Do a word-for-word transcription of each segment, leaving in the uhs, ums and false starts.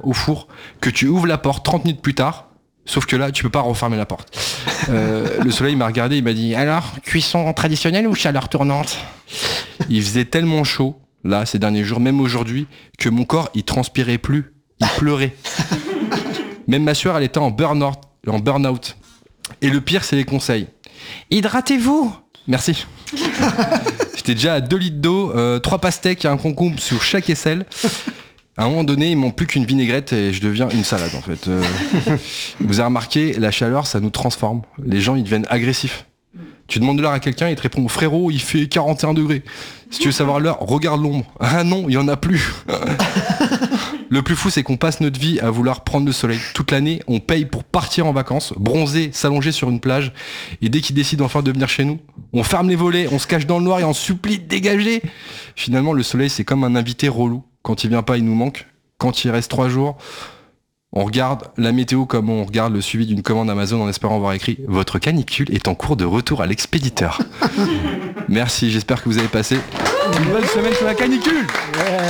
au four, que tu ouvres la porte trente minutes plus tard, sauf que là, tu peux pas refermer la porte. Euh, le soleil m'a regardé, il m'a dit « Alors, cuisson traditionnelle ou chaleur tournante ?» Il faisait tellement chaud, là, ces derniers jours, même aujourd'hui, que mon corps, il transpirait plus, il pleurait. Même ma sueur, elle était en burn-out. En burn-out. Et le pire, c'est les conseils. Hydratez-vous. Merci. J'étais déjà à deux litres d'eau, euh, trois pastèques et un concombre sur chaque aisselle. À un moment donné, il manque plus qu'une vinaigrette et je deviens une salade en fait. Euh, vous avez remarqué, la chaleur, ça nous transforme. Les gens, ils deviennent agressifs. Tu demandes de l'heure à quelqu'un, il te répond frérot, il fait quarante et un degrés. Si tu veux savoir l'heure, regarde l'ombre. Ah non, il y en a plus. Le plus fou, c'est qu'on passe notre vie à vouloir prendre le soleil. Toute l'année, on paye pour partir en vacances, bronzer, s'allonger sur une plage. Et dès qu'ils décident enfin de venir chez nous, on ferme les volets, on se cache dans le noir et on supplie de dégager. Finalement, le soleil, c'est comme un invité relou. Quand il vient pas, il nous manque. Quand il reste trois jours, on regarde la météo comme on regarde le suivi d'une commande Amazon en espérant avoir écrit « Votre canicule est en cours de retour à l'expéditeur ». Merci, j'espère que vous avez passé une bonne semaine sur la canicule. Ouais.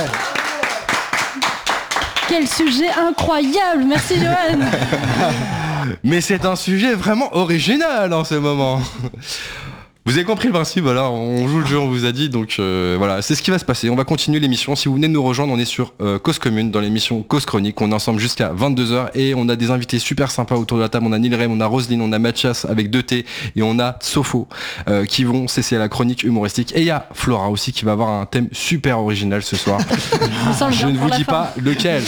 Quel sujet incroyable, merci Johan. Mais c'est un sujet vraiment original en ce moment. Vous avez compris le principe, voilà, on joue le jeu, on vous a dit, donc euh, voilà, c'est ce qui va se passer. On va continuer l'émission. Si vous venez de nous rejoindre, on est sur euh, Cause Commune, dans l'émission Cause Chronique. On est ensemble jusqu'à vingt-deux heures et on a des invités super sympas autour de la table. On a Nilrem, on a Roselyne, on a Mathias avec deux T et on a Sopho euh, qui vont cesser à la chronique humoristique. Et il y a Flora aussi qui va avoir un thème super original ce soir. Je ne vous dis fin. pas lequel.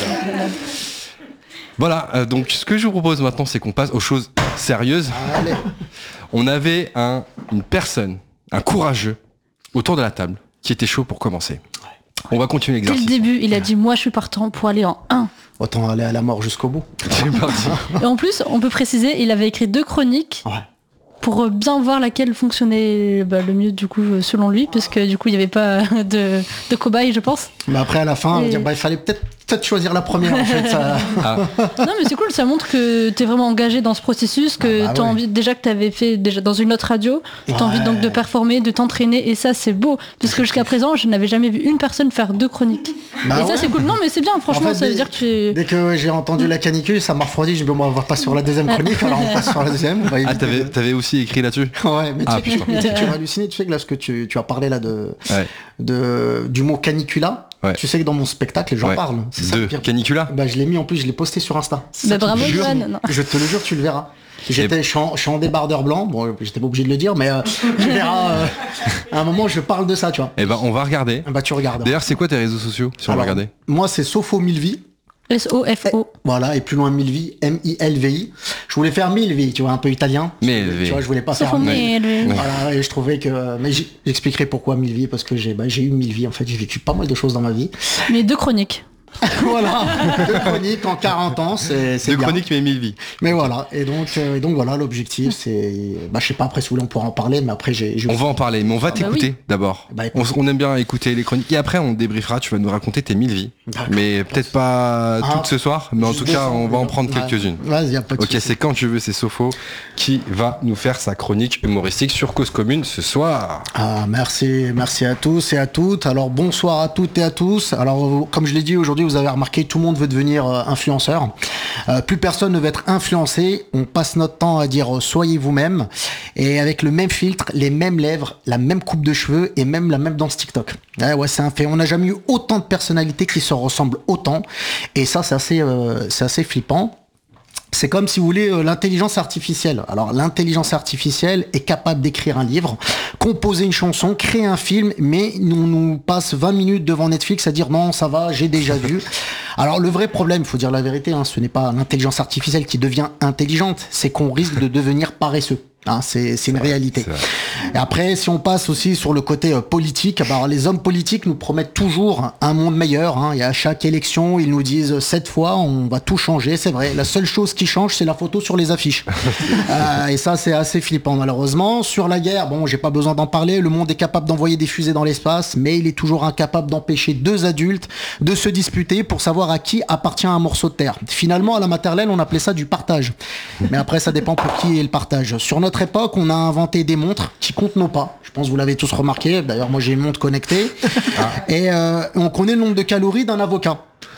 Voilà, euh, donc ce que je vous propose maintenant, c'est qu'on passe aux choses sérieuses. Allez. On avait un, une personne, un courageux, autour de la table, qui était chaud pour commencer. On va continuer Dès l'exercice. le début, il a dit « Moi, je suis partant pour aller en un ». Autant aller à la mort jusqu'au bout. C'est parti. Et en plus, on peut préciser, il avait écrit deux chroniques Ouais. pour bien voir laquelle fonctionnait bah, le mieux, du coup, selon lui, parce que du coup, il n'y avait pas de, de cobaye, je pense. Mais après, à la fin, on va Et- dire, bah, il fallait peut-être peut-être choisir la première, en fait. Ça... Ah, Non, mais c'est cool, ça montre que t'es vraiment engagé dans ce processus, que Ah bah t'as ouais. envie, déjà que t'avais fait déjà dans une autre radio, t'as Ouais. envie donc de performer, de t'entraîner, et ça, c'est beau. Parce que jusqu'à présent, je n'avais jamais vu une personne faire deux chroniques. Bah et ça, ouais. c'est cool. Non, mais c'est bien, franchement, En fait, ça veut dès- dire que tu... Dès que j'ai entendu la canicule, ça m'a refroidi. Je me dis, bon, on va passer sur la deuxième chronique, alors on passe sur la deuxième. On va ah éviter t'avais, de- t'avais aussi écrit là-dessus. Ouais, mais tu Ah, sais que putain. tu, tu sais que tu vas halluciner, tu sais que là, ce que tu, tu as parlé là de, Ouais. de, du mot canicula, Ouais. tu sais que dans mon spectacle, j'en Ouais. parle. C'est ça le De pire. Canicula. Bah, je l'ai mis en plus, je l'ai posté sur Insta. C'est Bah, ça qui bravo, me jure. Johan. Non. Je te le jure, tu le verras. J'étais, je suis en, je suis en débardeur blanc. Bon, j'étais pas obligé de le dire, mais euh, tu verras. euh, à un moment, je parle de ça, tu vois. Eh ben, on va regarder. Bah, tu regardes. D'ailleurs, c'est quoi tes réseaux sociaux, si on va Alors, regarder? Moi, c'est Sopho mille vies. S O F O. Voilà, et plus loin mille vies, M I L V I. Je voulais faire mille vies, tu vois, un peu italien. Mille Tu vois, je voulais pas Sauf faire au mille. mail. Voilà, et je trouvais que. Mais j'- j'expliquerai pourquoi mille vies, parce que j'ai bah, j'ai eu mille vies, en fait, j'ai vécu pas mal de choses dans ma vie. Mais deux chroniques. Voilà, deux chroniques en quarante ans, c'est c'est Deux bien. chroniques, mais mille vies. Mais voilà, et donc, euh, et donc voilà, l'objectif, c'est. Bah, je sais pas, après, si vous voulez, on pourra en parler, mais après, j'ai. j'ai- On va en parler, mais on va bah t'écouter d'abord. Bah, on, écoute. on aime bien écouter les chroniques. Et après, on débriefera, tu vas nous raconter tes mille vies. D'accord. Mais peut-être pas Ah, toutes ce soir, mais en juste tout cas, deux on va en cents, prendre ouais. quelques-unes. Vas-y, y a pas de Ok, souci. c'est quand tu veux, c'est Sopho qui va nous faire sa chronique humoristique sur Cause Commune ce soir. Ah, merci, merci à tous et à toutes. Alors bonsoir à toutes et à tous. Alors euh, comme je l'ai dit aujourd'hui, vous avez remarqué, tout le monde veut devenir euh, influenceur. Euh, plus personne ne veut être influencé. On passe notre temps à dire euh, soyez vous-même, et avec le même filtre, les mêmes lèvres, la même coupe de cheveux et même la même danse TikTok. Ouais, ouais, c'est un fait. On n'a jamais eu autant de personnalités qui se ressemblent autant, et ça, c'est assez, euh, c'est assez flippant. C'est comme, si vous voulez, euh, l'intelligence artificielle. Alors, l'intelligence artificielle est capable d'écrire un livre, composer une chanson, créer un film, mais nous, nous passe vingt minutes devant Netflix à dire non, ça va, j'ai déjà vu. Alors, le vrai problème, il faut dire la vérité, hein, ce n'est pas l'intelligence artificielle qui devient intelligente, c'est qu'on risque de devenir paresseux. Hein, c'est c'est une réalité. c'est vrai. Et après, si on passe aussi sur le côté euh, politique, bah, alors, les hommes politiques nous promettent toujours un monde meilleur. Hein, et à chaque élection, ils nous disent euh, cette fois, on va tout changer. C'est vrai. La seule chose qui change, c'est la photo sur les affiches. euh, et ça, c'est assez flippant, malheureusement. Sur la guerre, bon, j'ai pas besoin d'en parler. Le monde est capable d'envoyer des fusées dans l'espace, mais il est toujours incapable d'empêcher deux adultes de se disputer pour savoir à qui appartient un morceau de terre. Finalement, à la maternelle, on appelait ça du partage. Mais après, ça dépend pour qui est le partage. Sur notre époque, on a inventé des montres qui comptent nos pas. Je pense que vous l'avez tous remarqué. D'ailleurs, moi, j'ai une montre connectée. Et euh, on connaît le nombre de calories d'un avocat.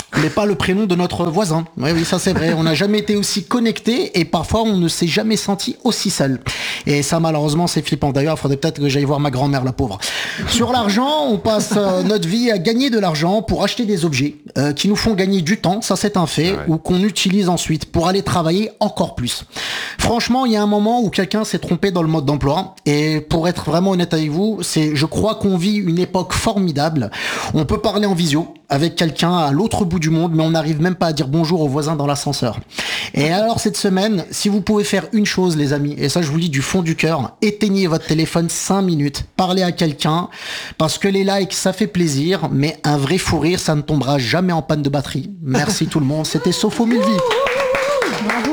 mais pas le prénom de notre voisin. Oui, oui, ça c'est vrai. On n'a jamais été aussi connectés et parfois on ne s'est jamais senti aussi seul. Et ça, malheureusement, c'est flippant. D'ailleurs, il faudrait peut-être que j'aille voir ma grand-mère, la pauvre. Sur l'argent, on passe euh, notre vie à gagner de l'argent pour acheter des objets euh, qui nous font gagner du temps, ça c'est un fait, ouais. ou qu'on utilise ensuite pour aller travailler encore plus. Franchement, il y a un moment où quelqu'un s'est trompé dans le mode d'emploi. Et pour être vraiment honnête avec vous, c'est, je crois qu'on vit une époque formidable. On peut parler en visio avec quelqu'un à l'autre bout du monde, mais on n'arrive même pas à dire bonjour aux voisins dans l'ascenseur. Et alors cette semaine, si vous pouvez faire une chose les amis, et ça je vous le dis du fond du cœur, éteignez votre téléphone cinq minutes, parlez à quelqu'un, parce que les likes ça fait plaisir, mais un vrai fou rire ça ne tombera jamais en panne de batterie. Merci tout le monde, c'était Sopho Mulvey. Bravo.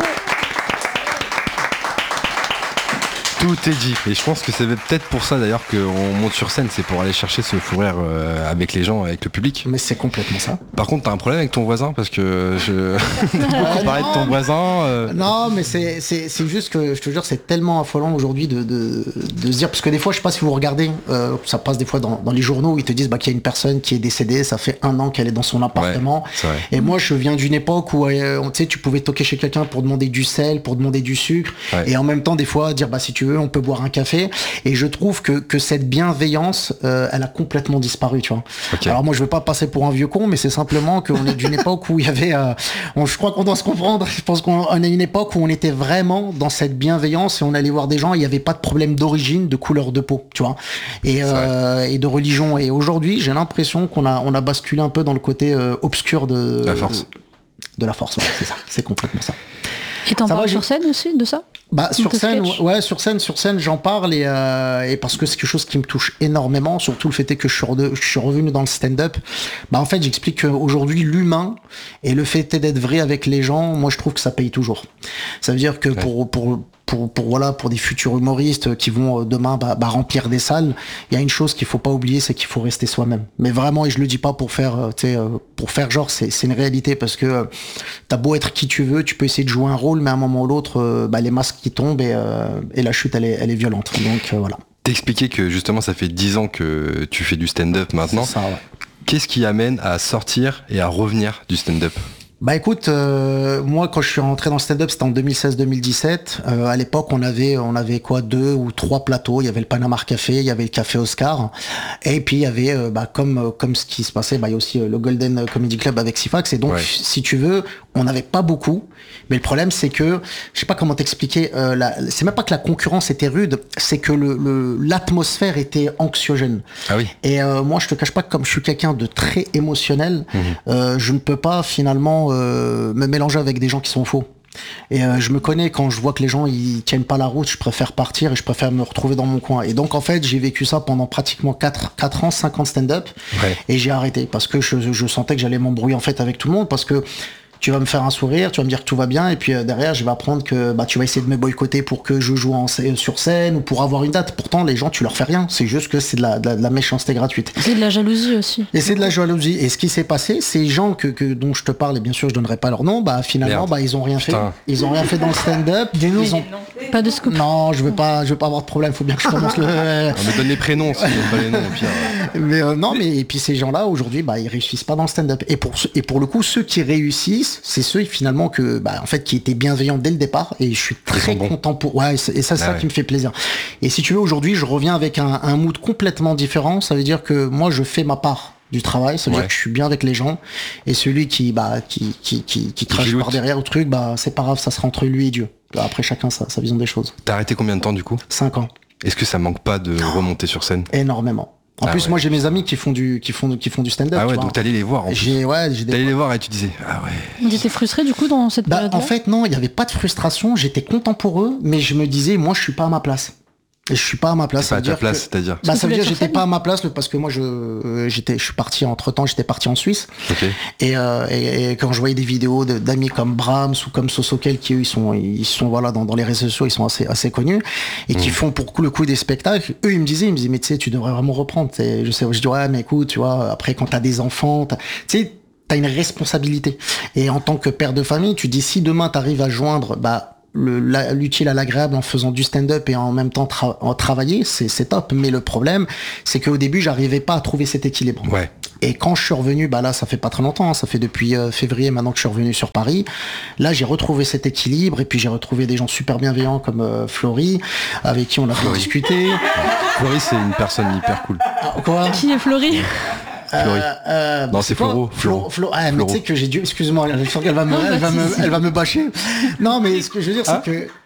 Tout est dit. Et je pense que c'est peut-être pour ça d'ailleurs qu'on monte sur scène, c'est pour aller chercher ce fou rire euh, avec les gens, avec le public. Mais c'est complètement ça. Par contre, t'as un problème avec ton voisin parce que je. On parlait de ton voisin. Euh... Non, mais c'est, c'est, c'est juste que je te jure, c'est tellement affolant aujourd'hui de, de, de se dire, parce que des fois, je sais pas si vous regardez, euh, ça passe des fois dans, dans les journaux où ils te disent bah, qu'il y a une personne qui est décédée, ça fait un an qu'elle est dans son appartement. Ouais, c'est vrai. Et moi, je viens d'une époque où euh, tu sais, tu pouvais toquer chez quelqu'un pour demander du sel, pour demander du sucre, ouais. et en même temps, des fois, dire bah si tu veux, on peut boire un café. Et je trouve que, que cette bienveillance, euh, elle a complètement disparu, tu vois. Okay. Alors moi, je veux pas passer pour un vieux con, mais c'est simplement qu'on est d'une époque où il y avait, euh, on, je crois qu'on doit se comprendre. Je pense qu'on est une époque où on était vraiment dans cette bienveillance et on allait voir des gens. Il n'y avait pas de problème d'origine, de couleur de peau, tu vois, et, euh, et de religion. Et aujourd'hui, j'ai l'impression qu'on a, on a basculé un peu dans le côté euh, obscur de la force. De, de la force, ouais, c'est ça, c'est complètement ça. Et t'en parles sur scène aussi de ça? Bah sur scène, ouais, sur scène, sur scène, j'en parle et, euh, et parce que c'est quelque chose qui me touche énormément. Surtout le fait est que je suis, re- je suis revenu dans le stand-up. Bah en fait, j'explique qu'aujourd'hui l'humain et le fait d'être vrai avec les gens, moi je trouve que ça paye toujours. Ça veut dire que ouais. pour pour Pour, pour voilà pour des futurs humoristes qui vont euh, demain bah, bah, remplir des salles, il y a une chose qu'il faut pas oublier, c'est qu'il faut rester soi-même. Mais vraiment, et je le dis pas pour faire euh, tu sais euh, pour faire genre, c'est c'est une réalité parce que euh, t'as beau être qui tu veux, tu peux essayer de jouer un rôle, mais à un moment ou l'autre, euh, bah, les masques qui tombent et, euh, et la chute elle est elle est violente. Donc euh, voilà. T'expliquais que justement ça fait dix ans que tu fais du stand-up maintenant. C'est ça, ouais. Qu'est-ce qui amène à sortir et à revenir du stand-up? Bah écoute, euh, moi quand je suis rentré dans le stand-up, c'était en deux mille seize deux mille dix-sept. Euh, à l'époque, on avait on avait quoi deux ou trois plateaux. Il y avait le Panama Café, il y avait le Café Oscar, et puis il y avait euh, bah comme comme ce qui se passait, bah il y a aussi euh, le Golden Comedy Club avec Sifax. Et donc ouais. si tu veux, on n'avait pas beaucoup. Mais le problème c'est que je sais pas comment t'expliquer. Euh, la, c'est même pas que la concurrence était rude, c'est que le, le l'atmosphère était anxiogène. Ah oui. Et euh, moi je te cache pas que comme je suis quelqu'un de très émotionnel, mmh. euh, je ne peux pas finalement Euh, me mélanger avec des gens qui sont faux. Et euh, je me connais, quand je vois que les gens ils tiennent pas la route, je préfère partir et je préfère me retrouver dans mon coin. Et donc en fait, j'ai vécu ça pendant pratiquement quatre ans, cinq ans de stand-up, ouais. et j'ai arrêté parce que je, je sentais que j'allais m'embrouiller en fait avec tout le monde, parce que tu vas me faire un sourire, tu vas me dire que tout va bien, et puis euh, derrière je vais apprendre que bah tu vas essayer de me boycotter pour que je joue en, sur scène ou pour avoir une date. Pourtant les gens tu leur fais rien, c'est juste que c'est de la, de la, de la méchanceté gratuite. C'est de la jalousie aussi. Et c'est de la jalousie. Et ce qui s'est passé, ces gens que, que dont je te parle, et bien sûr je donnerai pas leur nom, bah finalement Merde. bah ils ont rien Putain. fait. Ils ont rien fait dans le stand-up. Ils ont... Pas de scoop. Non, je veux pas, je veux pas avoir de problème. Faut bien que je commence le. On me donne les prénoms, si pas les noms. Pire. Mais euh, non, mais et puis ces gens-là aujourd'hui, bah ils réussissent pas dans le stand-up. Et pour et pour le coup, ceux qui réussissent, c'est ceux finalement que bah en fait qui étaient bienveillants dès le départ. Et je suis très content bons. pour. Ouais, et ça c'est ah ça ouais. qui me fait plaisir. Et si tu veux, aujourd'hui, je reviens avec un, un mood complètement différent. Ça veut dire que moi, je fais ma part du travail, ça veut ouais. dire que je suis bien avec les gens, et celui qui bah qui qui qui, qui crache par derrière au truc, bah c'est pas grave, ça sera entre lui et Dieu. Après chacun sa, sa vision des choses. T'as arrêté combien de temps du coup? Cinq ans. Est-ce que ça manque pas de oh. remonter sur scène? Énormément. En ah plus, ouais. moi, j'ai mes amis qui font du, qui font, qui font du stand-up. Ah ouais, donc t'allais les voir. En j'ai, plus. ouais, j'ai des... T'allais les voir et tu disais, ah ouais. Vous étiez frustré du coup dans cette bah, période-là? En fait, non, il y avait pas de frustration. J'étais content pour eux, mais je me disais, moi, je suis pas à ma place. Et je suis pas à ma place. Pas à ta place, que... c'est-à-dire. Bah, ça veut dire que j'étais pas à ma place parce que moi, je, euh, j'étais, je suis parti entre temps, j'étais parti en Suisse. Okay. Et, euh, et, et quand je voyais des vidéos de, d'amis comme Brahms ou comme Sosokel qui eux, ils sont, ils sont voilà dans, dans les réseaux sociaux, ils sont assez, assez connus et mmh. qui font pour le coup des spectacles. Eux, ils me disaient, ils me disaient, mais tu sais, tu devrais vraiment reprendre. T'sais, je sais, je dis ouais, mais écoute, tu vois, après quand t'as des enfants, tu sais, t'as une responsabilité. Et en tant que père de famille, tu dis si demain t'arrives à joindre, bah le, la, l'utile à l'agréable en faisant du stand-up et en même temps tra- en travailler, c'est, c'est top. Mais le problème, c'est qu'au début, j'arrivais pas à trouver cet équilibre. Ouais. Et quand je suis revenu, bah là, ça fait pas très longtemps, hein, ça fait depuis euh, février maintenant que je suis revenu sur Paris. Là, j'ai retrouvé cet équilibre et puis j'ai retrouvé des gens super bienveillants comme euh, Florie, avec qui on a pu discuter. Florie, c'est une personne hyper cool. Ah, quoi Qui est Florie? Florie. Euh, euh, Non, c'est quoi Floro. Flo, Flo, ah, mais Floro. tu sais que j'ai dû, excuse-moi, je sens qu'elle va me, Oh, elle va bah, me, si, si. elle va me bâcher. Non, mais ce que je veux dire, Ah. c'est que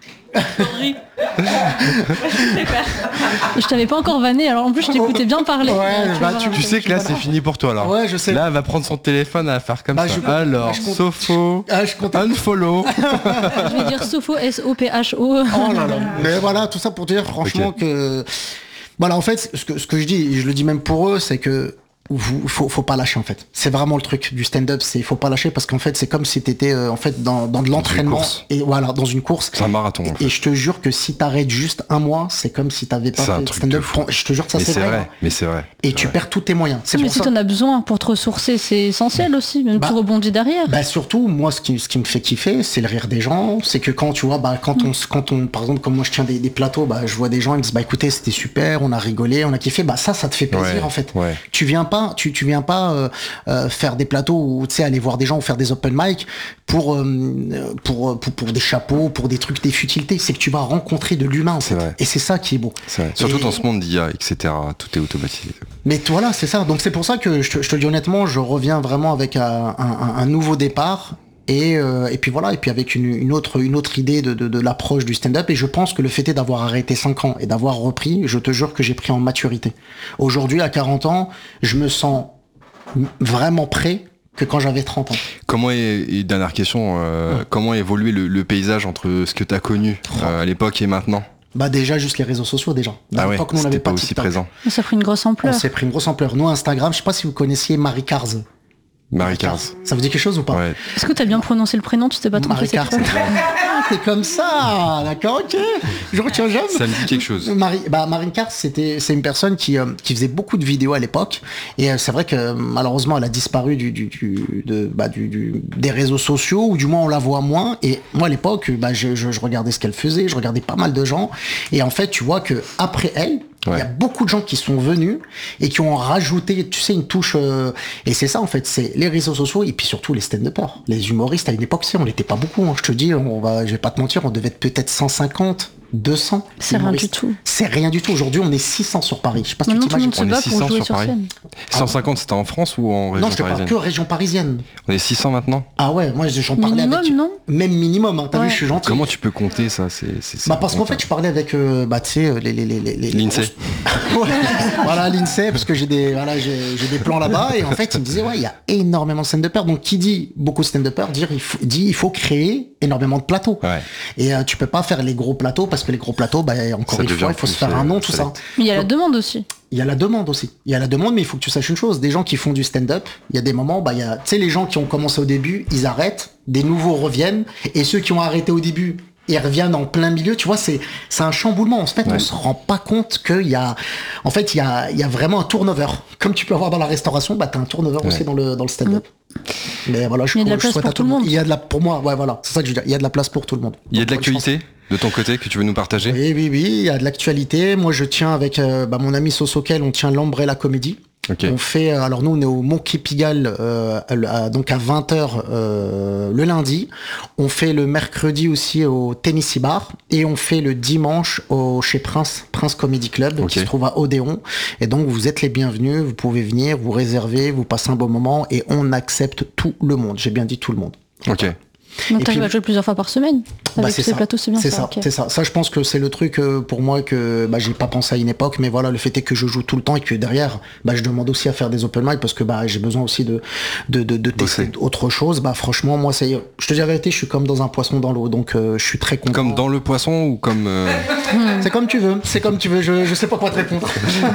Je t'avais pas encore vanné, alors en plus je t'écoutais bien parler. Ouais, Tu bah, vois. tu- Tu sais que là, c'est fini pour toi, là. Ouais, je sais. Là, elle va prendre son téléphone, elle va faire comme Bah, ça. je compte- Alors, bah, je compte- Sofo, ah, je compte- unfollow. Je vais dire Sopho, S O P H O. Oh là là. Mais voilà, tout ça pour dire franchement Ok. que voilà, en fait, ce que ce que je dis, et je le dis même pour eux, c'est que vous, faut, faut pas lâcher en fait. C'est vraiment le truc du stand-up, c'est faut pas lâcher parce qu'en fait c'est comme si t'étais euh, en fait dans, dans de l'entraînement course. et voilà dans une course. C'est un marathon, en fait. Et je te jure que si t'arrêtes juste un mois, c'est comme si t'avais pas C'est un fait de truc stand-up. de fou. Je te jure que ça Mais c'est c'est vrai. vrai, mais c'est vrai. Et C'est tu vrai. perds tous tes moyens. C'est Mais pour si ça. t'en as besoin pour te ressourcer, c'est essentiel aussi, même Bah, tu rebondis derrière. Bah surtout moi ce qui ce qui me fait kiffer c'est le rire des gens, c'est que quand tu vois bah quand on quand on par exemple comme moi je tiens des, des plateaux, bah je vois des gens ils me disent bah écoutez c'était super, on a rigolé, on a kiffé, bah ça ça te fait plaisir Ouais, en fait. ouais. Tu viens pas tu tu viens pas euh, euh, faire des plateaux ou tu sais aller voir des gens ou faire des open mic pour euh, pour, pour pour des chapeaux, pour des trucs des futilités, c'est que tu vas rencontrer de l'humain en C'est fait. vrai. Et c'est ça qui est beau. C'est vrai. Surtout Et- dans ce monde d'I A, et cetera. Tout est automatisé. Mais voilà, c'est ça. Donc c'est pour ça que je te, je te le dis honnêtement, je reviens vraiment avec un, un- un nouveau départ. Et, euh, et puis voilà, et puis avec une, une autre une autre idée de, de, de l'approche du stand-up. Et je pense que le fait est d'avoir arrêté cinq ans et d'avoir repris, je te jure que j'ai pris en maturité. Aujourd'hui, à quarante ans, je me sens vraiment prêt que quand j'avais trente ans. Comment est, et dernière question, euh, comment a évolué le, le paysage entre ce que tu as connu euh, à l'époque et maintenant? Bah déjà juste les réseaux sociaux déjà. À Ah ouais, l'époque, nous, on n'avait c'était pas de aussi TikTok. présent. Ça a pris une grosse On ampleur. s'est pris une grosse ampleur. Nous, Instagram, je sais pas si vous connaissiez Marie Cars. Marie Cars. Ça vous dit quelque chose ou pas? Ouais. Est-ce que t'as bien prononcé le prénom? Tu t'es pas trompé Marie cette Cars. fois? Ah, t'es comme ça, d'accord, ok. Je retiens jamais. Ça me dit quelque chose. Marie, bah, Marine Cars, c'était, c'est une personne qui, euh, qui faisait beaucoup de vidéos à l'époque. Et euh, c'est vrai que malheureusement, elle a disparu du, du, du, de, bah, du, du, des réseaux sociaux, ou du moins on la voit moins. Et moi, à l'époque, bah, je, je, je regardais ce qu'elle faisait, je regardais pas mal de gens. Et en fait, tu vois que après elle, il Ouais. y a beaucoup de gens qui sont venus et qui ont rajouté, tu sais, une touche. Euh, et c'est ça, en fait, c'est les réseaux sociaux et puis surtout les stand-uppers. Les humoristes, à une époque, on n'était pas beaucoup. Hein, je te dis, on va, je vais pas te mentir, on devait être peut-être cent cinquante, deux cents. C'est rien humoristes. du tout. C'est rien du tout. Aujourd'hui, on est six cents sur Paris. Je sais pas si tu Maintenant tout le monde t'imagines. se On est bat six pour cents jouer sur sur Paris. scène. cent cinquante, c'était en France ou en région Non, je te parle parisienne? que région parisienne. On est six cents maintenant? Ah ouais, moi j'en parlais Minimum, avec. non Même minimum, hein. T'as Ouais. vu, je suis gentil. Comment tu peux compter ça? C'est, c'est, c'est Bah parce qu'en fait incontable. je parlais avec euh, bah tu sais les les les les les- L'Insee. Ouais. Voilà l'Insee parce que j'ai des voilà j'ai j'ai des plans là-bas et en fait il me disait ouais il y a énormément de stand-uppers, donc qui dit beaucoup de stand-uppers dire il faut dit il faut créer énormément de plateaux. Ouais. Et euh, tu peux pas faire les gros plateaux parce que les gros plateaux bah encore Ça une devient fois il faut plus, se faire euh, un nom tout ça. select. Mais il y a la demande aussi. Il y a la demande aussi. Il y a la demande, mais il faut que tu saches une chose. Des gens qui font du stand-up, il y a des moments, bah, il y a, tu sais, les gens qui ont commencé au début, ils arrêtent, des nouveaux reviennent, et ceux qui ont arrêté au début, ils reviennent en plein milieu. Tu vois, c'est, c'est un chamboulement. En fait, Ouais. on se rend pas compte qu'il y a, en fait, il y a, il y a vraiment un turnover. Comme tu peux avoir dans la restauration, bah, t'as un turnover aussi dans le, dans le stand-up. Mais voilà, je, Il y a de la je place souhaite pour à tout le monde. Il y a de la, pour moi, ouais, voilà. C'est ça que je veux dire. Il y a de la place pour tout le monde. Il y a de Donc, je pense- l'actualité de ton côté que tu veux nous partager? Oui, oui, oui, il y a de l'actualité. Moi, je tiens avec euh, bah, mon ami Sosokel, on tient l'Umbrella Comedy. Ok. On fait, euh, alors nous, on est au Monkey Pigalle, euh, à- à- donc à vingt heures euh, le lundi. On fait le mercredi aussi au Tennessee Bar. Et on fait le dimanche au, chez Prince, Prince Comedy Club, Ok. qui se trouve à Odéon. Et donc, vous êtes les bienvenus. Vous pouvez venir, vous réserver, vous passez un bon moment. Et on accepte tout le monde. J'ai bien dit tout le monde. Ok. Donc Et t'arrives puis- à jouer plusieurs fois par semaine. Bah, Avec c'est tous ces ça. plateaux, c'est bien C'est ça. ça, ok. c'est ça. Ça, je pense que c'est le truc euh, pour moi que bah, j'ai pas pensé à une époque, mais voilà, le fait est que je joue tout le temps et que derrière, bah, je demande aussi à faire des open mic parce que bah, j'ai besoin aussi de de de, de tester Bosser. autre chose. Bah, franchement, moi, c'est, je te dis la vérité, je suis comme dans un poisson dans l'eau, donc euh, je suis très content. Comme dans le poisson ou comme euh, C'est comme tu veux, c'est comme tu veux. Je je sais pas quoi te répondre.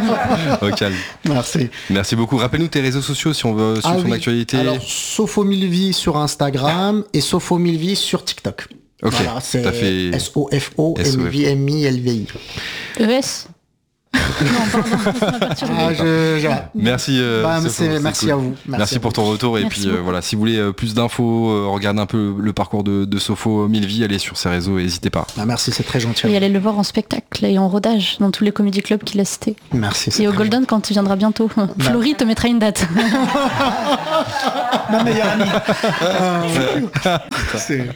au calme? Merci. Merci beaucoup. Rappelle-nous tes réseaux sociaux si on veut suivre Ah ton oui. actualité. Alors, Sopho Milvi sur Instagram et Sopho Milvi sur TikTok. Ok. Voilà, c'est T'as fait S O F O M V M I L V I. E S. Non, pardon, ça m'a perturbé. Ah, je, je- Merci. euh, Bah, Sopho, c'est- c'est merci cool. à vous. Merci, à pour vous. ton retour. Et Merci puis euh, beaucoup. voilà, si vous voulez euh, plus d'infos, euh, regardez un peu le parcours de, de Sopho mille vies, allez sur ses réseaux et n'hésitez pas. Bah, merci, c'est très gentil. Et aller le voir en spectacle et en rodage dans tous les comédie clubs qu'il a cités. Merci. c'est Et au très Golden quand tu viendras bientôt. Florie te mettra une date. Ma meilleure amie. Euh, c'est-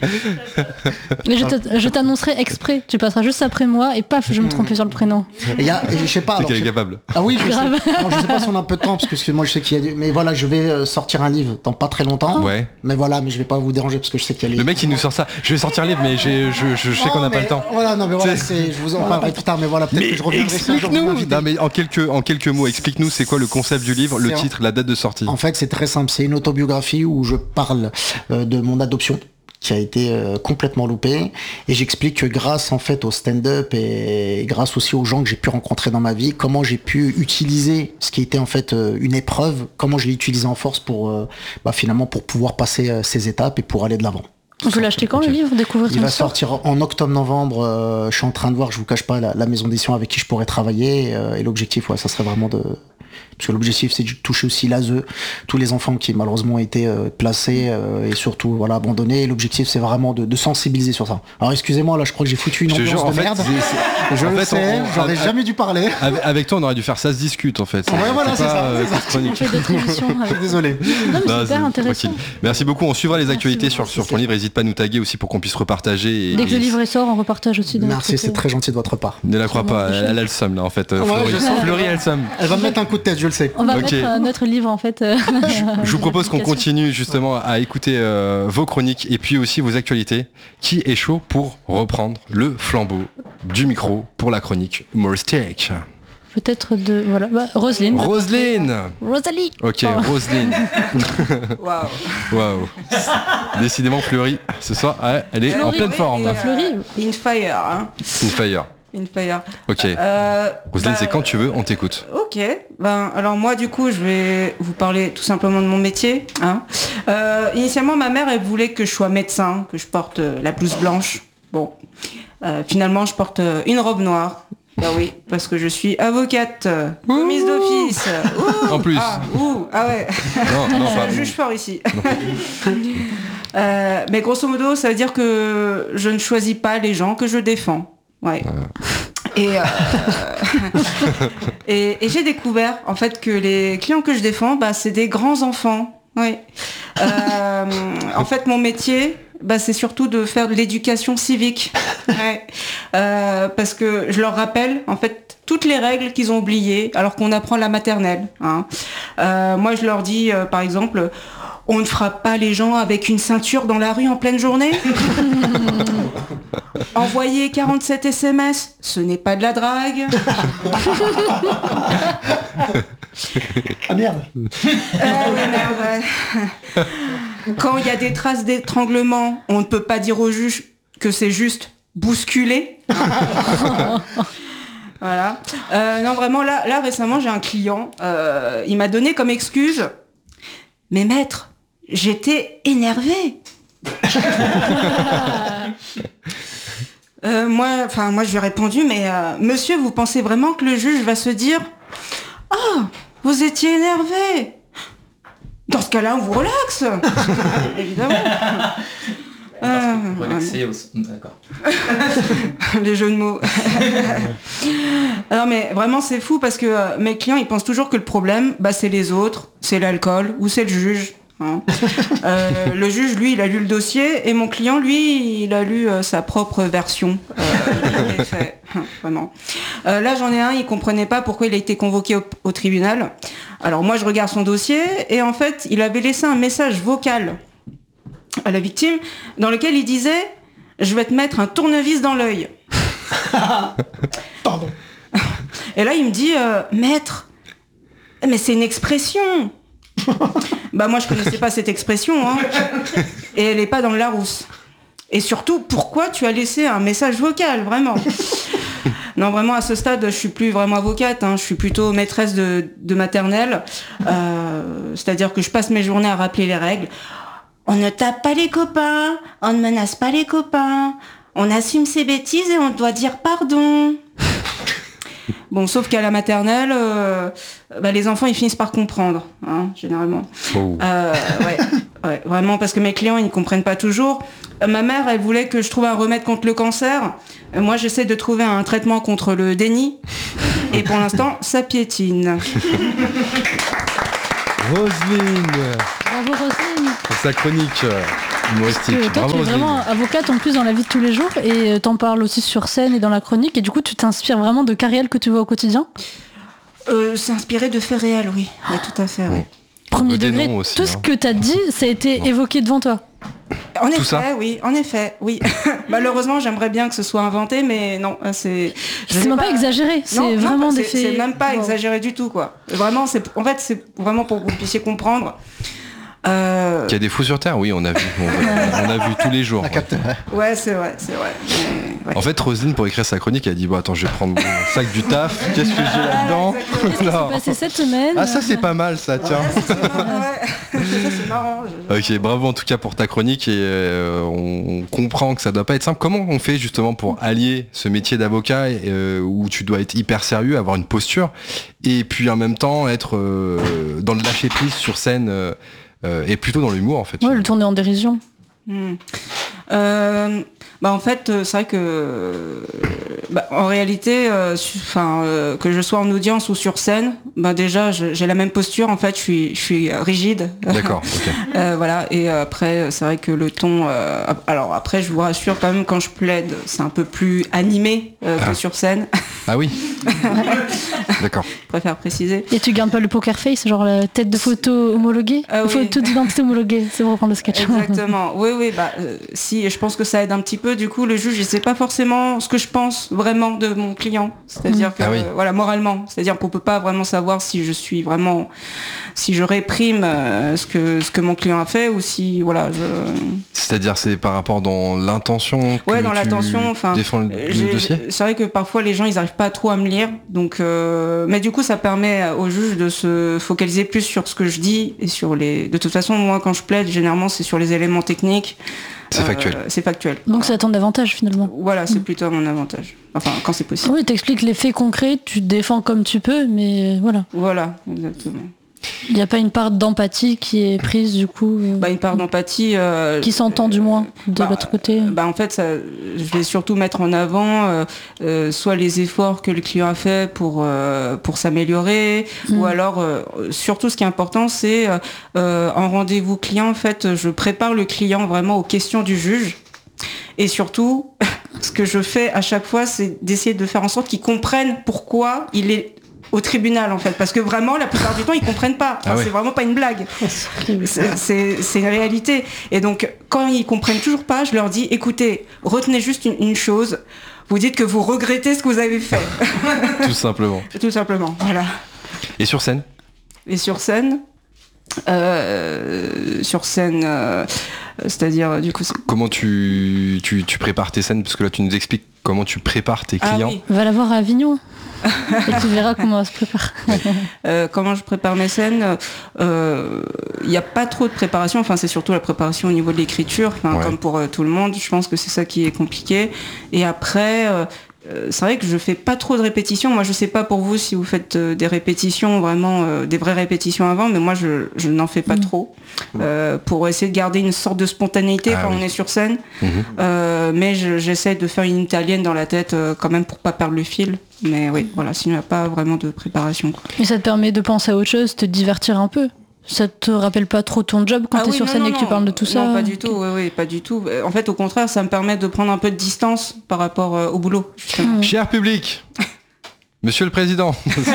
Mais je te- je t'annoncerai exprès. Tu passeras juste après moi et paf, je me trompais sur le prénom. Il y a, et je sais pas. C'est alors, qu'elle est je- capable. Ah oui, je sais. Grave. Alors, je sais pas si on a un peu de temps parce que, parce que moi je sais qu'il y a du... Mais voilà, je vais euh, sortir un livre dans pas très longtemps. Ouais. Mais voilà, mais je vais pas vous déranger parce que je sais qu'il y a les... Le mec il nous sort ça. Je vais sortir un livre, mais j'ai- je, je, je sais qu'on n'a Oh, pas mais le temps. Voilà, non mais voilà, C'est- c'est, je vous en parlerai plus tard, mais voilà, peut-être Mais que je reviendrai si un jour vous explique-nous. m'invitez. Non mais en quelques en quelques mots, explique-nous c'est quoi le concept du livre, le C'est en- titre, la date de sortie. En fait, c'est très simple, c'est une autobiographie où je parle euh, de mon adoption qui a été euh, complètement loupée et j'explique que grâce en fait au stand-up et grâce aussi aux gens que j'ai pu rencontrer dans ma vie, comment j'ai pu utiliser ce qui était en fait euh, une épreuve, comment je l'ai utilisé en force pour euh, bah, finalement pour pouvoir passer euh, ces étapes et pour aller de l'avant. On peut l'acheter quand Ok. le livre, découvrir Il ton va histoire sortir en octobre-novembre. euh, je suis en train de voir, je vous cache pas, la, la maison d'édition avec qui je pourrais travailler. euh, et l'objectif, ouais, ça serait vraiment de... Parce que l'objectif, c'est de toucher aussi l'A S E, tous les enfants qui malheureusement ont été euh, placés euh, et surtout voilà, abandonnés. Et l'objectif, c'est vraiment de, de sensibiliser sur ça. Alors excusez-moi, là, je crois que j'ai foutu une Je te ambiance jure, en de fait, merde. c'est- c'est- Je en le fait, sais, on- j'aurais on- jamais dû parler. Avec, avec toi on aurait dû faire ça se discute en fait. Ouais, voilà, c'est pas, ça, euh, c'est ça. cette chronique. On fait d'autres émissions. Je avec- suis désolé. Non, mais Non, c'est c'est hyper intéressant. tranquille. Merci beaucoup. On suivra les Merci actualités beaucoup, sur, sur c'est ton ça. livre. N'hésite pas à nous taguer aussi pour qu'on puisse repartager. Et, Dès que le et- livre sort, on repartage aussi. de notre Merci, côté. c'est très gentil de votre part. Ne la crois Sûrement pas, elle, prochaine. elle a le seum là en fait. euh, Ouais, Florie, je sens. Florie a le seum. Elle va me mettre un coup de tête, je le sais. On va Ok. mettre euh, notre livre en fait. euh, Je vous propose qu'on publication. continue justement à écouter euh, vos chroniques et puis aussi vos actualités. Qui est chaud pour reprendre le flambeau du micro pour la chronique humoristique? Peut-être de. Voilà. Bah, Roselyne. Roselyne. Rosalie. Ok, Pardon. Roselyne. Waouh. Waouh. Décidément Fleury, ce soir, ouais, elle est en Fleury, pleine oui, forme. et, euh, Fleury. In fire, hein. Une fire. In fire. Ok. Euh, Roselyne, bah, c'est quand tu veux, on t'écoute. Ok. Ben, alors moi, du coup, je vais vous parler tout simplement de mon métier. Hein. Euh, initialement, ma mère, elle voulait que je sois médecin, que je porte euh, la blouse blanche. Bon. Euh, finalement, je porte euh, une robe noire. Ah oui, parce que je suis avocate, euh, commise d'office. Ouh, En plus. Ah, ouh, ah ouais. Non, non, Je pas. juge fort ici. Euh, mais grosso modo, ça veut dire que je ne choisis pas les gens que je défends. Ouais. Et, euh, et, et j'ai découvert en fait que les clients que je défends, bah, c'est des grands enfants. Oui. Euh, en fait, mon métier, bah, c'est surtout de faire de l'éducation civique. Ouais. Euh, parce que je leur rappelle en fait toutes les règles qu'ils ont oubliées alors qu'on apprend la maternelle. Hein. Euh, moi, je leur dis, euh, par exemple, on ne frappe pas les gens avec une ceinture dans la rue en pleine journée. Envoyer quarante-sept S M S, ce n'est pas de la drague. Ah merde. Euh, oui, merde, ouais. Quand il y a des traces d'étranglement, on ne peut pas dire au juge que c'est juste bousculer. Voilà. Euh, non, vraiment, là, là récemment, j'ai un client, euh, il m'a donné comme excuse, mais maître, j'étais énervée. euh, moi, enfin, moi, je lui ai répondu, mais euh, monsieur, vous pensez vraiment que le juge va se dire, ah, vous étiez énervé. Dans ce cas-là, on vous relaxe. Évidemment. Euh, Relaxé au... D'accord. les jeux de mots. Non mais vraiment c'est fou parce que euh, mes clients ils pensent toujours que le problème bah, c'est les autres, c'est l'alcool ou c'est le juge. Hein. Euh, le juge lui il a lu le dossier et mon client lui il a lu euh, sa propre version euh, des faits. Vraiment. Euh, là j'en ai un, il comprenait pas pourquoi il a été convoqué au, au tribunal. Alors moi je regarde son dossier et en fait il avait laissé un message vocal à la victime dans lequel il disait « Je vais te mettre un tournevis dans l'œil. » Pardon. Et là, il me dit euh, « Maître, mais c'est une expression !» Bah moi, je connaissais pas cette expression. Hein. Et elle est pas dans le Larousse. Et surtout, pourquoi tu as laissé un message vocal, vraiment? Non, vraiment, à ce stade, je suis plus vraiment avocate. Hein. Je suis plutôt maîtresse de, de maternelle. Euh, c'est-à-dire que je passe mes journées à rappeler les règles. On ne tape pas les copains, on ne menace pas les copains, on assume ses bêtises et on doit dire pardon. Bon, sauf qu'à la maternelle, euh, bah, les enfants ils finissent par comprendre, hein, généralement. Oh. Euh, ouais, ouais, vraiment, parce que mes clients ils ne comprennent pas toujours. Euh, ma mère, elle voulait que je trouve un remède contre le cancer. Euh, moi, j'essaie de trouver un traitement contre le déni. Et pour l'instant, ça piétine. Roselyne, Bravo Roselyne. pour sa chronique euh, humoristique. Parce que toi, Bravo, tu es Roselyne. vraiment avocate en plus dans la vie de tous les jours et euh, t'en parles aussi sur scène et dans la chronique et du coup tu t'inspires vraiment de cas réels que tu vois au quotidien. Euh, c'est inspiré de faits réels, oui. Oui, tout à fait, oui. Premier Des degré, noms aussi, tout hein. ce que t'as dit, ça a été évoqué devant toi. En Tout effet, ça oui, en effet, oui. Malheureusement, j'aimerais bien que ce soit inventé, mais non, c'est. je C'est sais même pas exagéré, c'est Non, non, vraiment des c'est- faits. C'est même pas Wow. exagéré du tout, quoi. Vraiment, c'est. En fait, c'est vraiment pour que vous puissiez comprendre. Euh, Qu'il y a des fous sur Terre, oui, on a vu. On, on a vu tous les jours. La ouais. capte- ouais. Ouais, c'est vrai, c'est vrai. Mais, ouais. En fait, Roselyne, pour écrire sa chronique, elle a dit bon, attends, je vais prendre mon sac du taf. Qu'est-ce que j'ai là-dedans Non. Passé cette semaine. Ah, ça, c'est pas mal, ça, tiens. Ouais, c'est marrant, ouais. Ça, c'est marrant. je- Ok, bravo en tout cas pour ta chronique et euh, on comprend que ça doit pas être simple. Comment on fait justement pour allier ce métier d'avocat euh, où tu dois être hyper sérieux, avoir une posture et puis en même temps être euh, dans le lâcher prise sur scène euh, euh, et plutôt dans l'humour en fait. Ouais, le tourner en dérision. Hmm. Euh, bah en fait, euh, c'est vrai que, euh, bah, en réalité, euh, su- enfin, euh, que je sois en audience ou sur scène, bah déjà, je- j'ai la même posture. En fait, je suis, je suis rigide. D'accord. ok. Euh, voilà. Et après, c'est vrai que le ton. euh, alors après, je vous rassure quand même, quand je plaide, c'est un peu plus animé euh, que Ah. sur scène. Ah oui. D'accord. Je préfère préciser. Et tu gardes pas le poker face, genre la tête de photo homologuée Ah oui. Photo d'identité homologuée, c'est pour reprendre le sketch. Exactement. Oui, oui. Bah, euh, si, et je pense que ça aide un petit peu. Du coup, le juge, il sait pas forcément ce que je pense vraiment de mon client. C'est-à-dire que, Ah oui. euh, voilà, moralement. C'est-à-dire qu'on peut pas vraiment savoir si je suis vraiment, si je réprime euh, ce que ce que mon client a fait ou si, voilà, je. C'est-à-dire c'est par rapport dans l'intention. que Ouais, dans tu l'intention. Enfin, défends le, euh, le j'ai- dossier. c'est vrai que parfois les gens ils arrivent pas trop à me lire, donc. Euh, mais du coup, ça permet au juge de se focaliser plus sur ce que je dis et sur les. De toute façon, moi, quand je plaide, généralement, c'est sur les éléments techniques. C'est Euh, factuel. C'est factuel. Donc c'est à ton avantage finalement. Voilà, c'est plutôt à mon avantage. Enfin, quand c'est possible. Oui, t'expliques les faits concrets, tu te défends comme tu peux, mais voilà. Voilà, exactement. Il n'y a pas une part d'empathie qui est prise du coup, euh, Bah, une part d'empathie. euh, qui s'entend du moins de bah, l'autre côté. Bah, en fait, ça, je vais surtout mettre en avant euh, euh, soit les efforts que le client a fait pour euh, pour s'améliorer, Mm. ou alors euh, surtout ce qui est important, c'est euh, euh, en rendez-vous client, en fait, je prépare le client vraiment aux questions du juge. Et surtout, ce que je fais à chaque fois, c'est d'essayer de faire en sorte qu'ils comprennent pourquoi il est au tribunal, en fait. Parce que vraiment, la plupart du temps, ils comprennent pas. Enfin, Ah ouais. C'est vraiment pas une blague. C'est- C'est c'est une réalité. Et donc, quand ils comprennent toujours pas, je leur dis, écoutez, retenez juste une, une chose. Vous dites que vous regrettez ce que vous avez fait. Tout simplement. Tout simplement, voilà. Et sur scène. Et sur scène, euh, sur scène, euh, c'est-à-dire, du coup... c'est- Comment tu, tu, tu prépares tes scènes parce que là tu nous expliques comment tu prépares tes Ah clients. oui. Va la voir à Avignon. Et tu verras comment elle se prépare. Euh, comment je prépare mes scènes, euh, il n'y a pas trop de préparation, enfin c'est surtout la préparation au niveau de l'écriture, enfin, Ouais. comme pour euh, tout le monde, je pense que c'est ça qui est compliqué. Et après, euh, euh, c'est vrai que je fais pas trop de répétitions, moi je sais pas pour vous si vous faites euh, des répétitions, vraiment euh, des vraies répétitions avant, mais moi je, je n'en fais pas Mm. trop, euh, pour essayer de garder une sorte de spontanéité Ah quand oui. on est sur scène. Mhm. Euh, mais je- j'essaie de faire une italienne dans la tête euh, quand même pour pas perdre le fil. Mais oui, voilà, sinon il n'y a pas vraiment de préparation, quoi. Et ça te permet de penser à autre chose, te divertir un peu. Ça te rappelle pas trop ton job quand Ah t'es oui, sur non, scène non, et que tu non. parles de tout ça? Non, pas du tout, oui, oui, pas du tout. En fait, au contraire, ça me permet de prendre un peu de distance par rapport euh, au boulot, justement. Mm. Cher public, Monsieur le Président.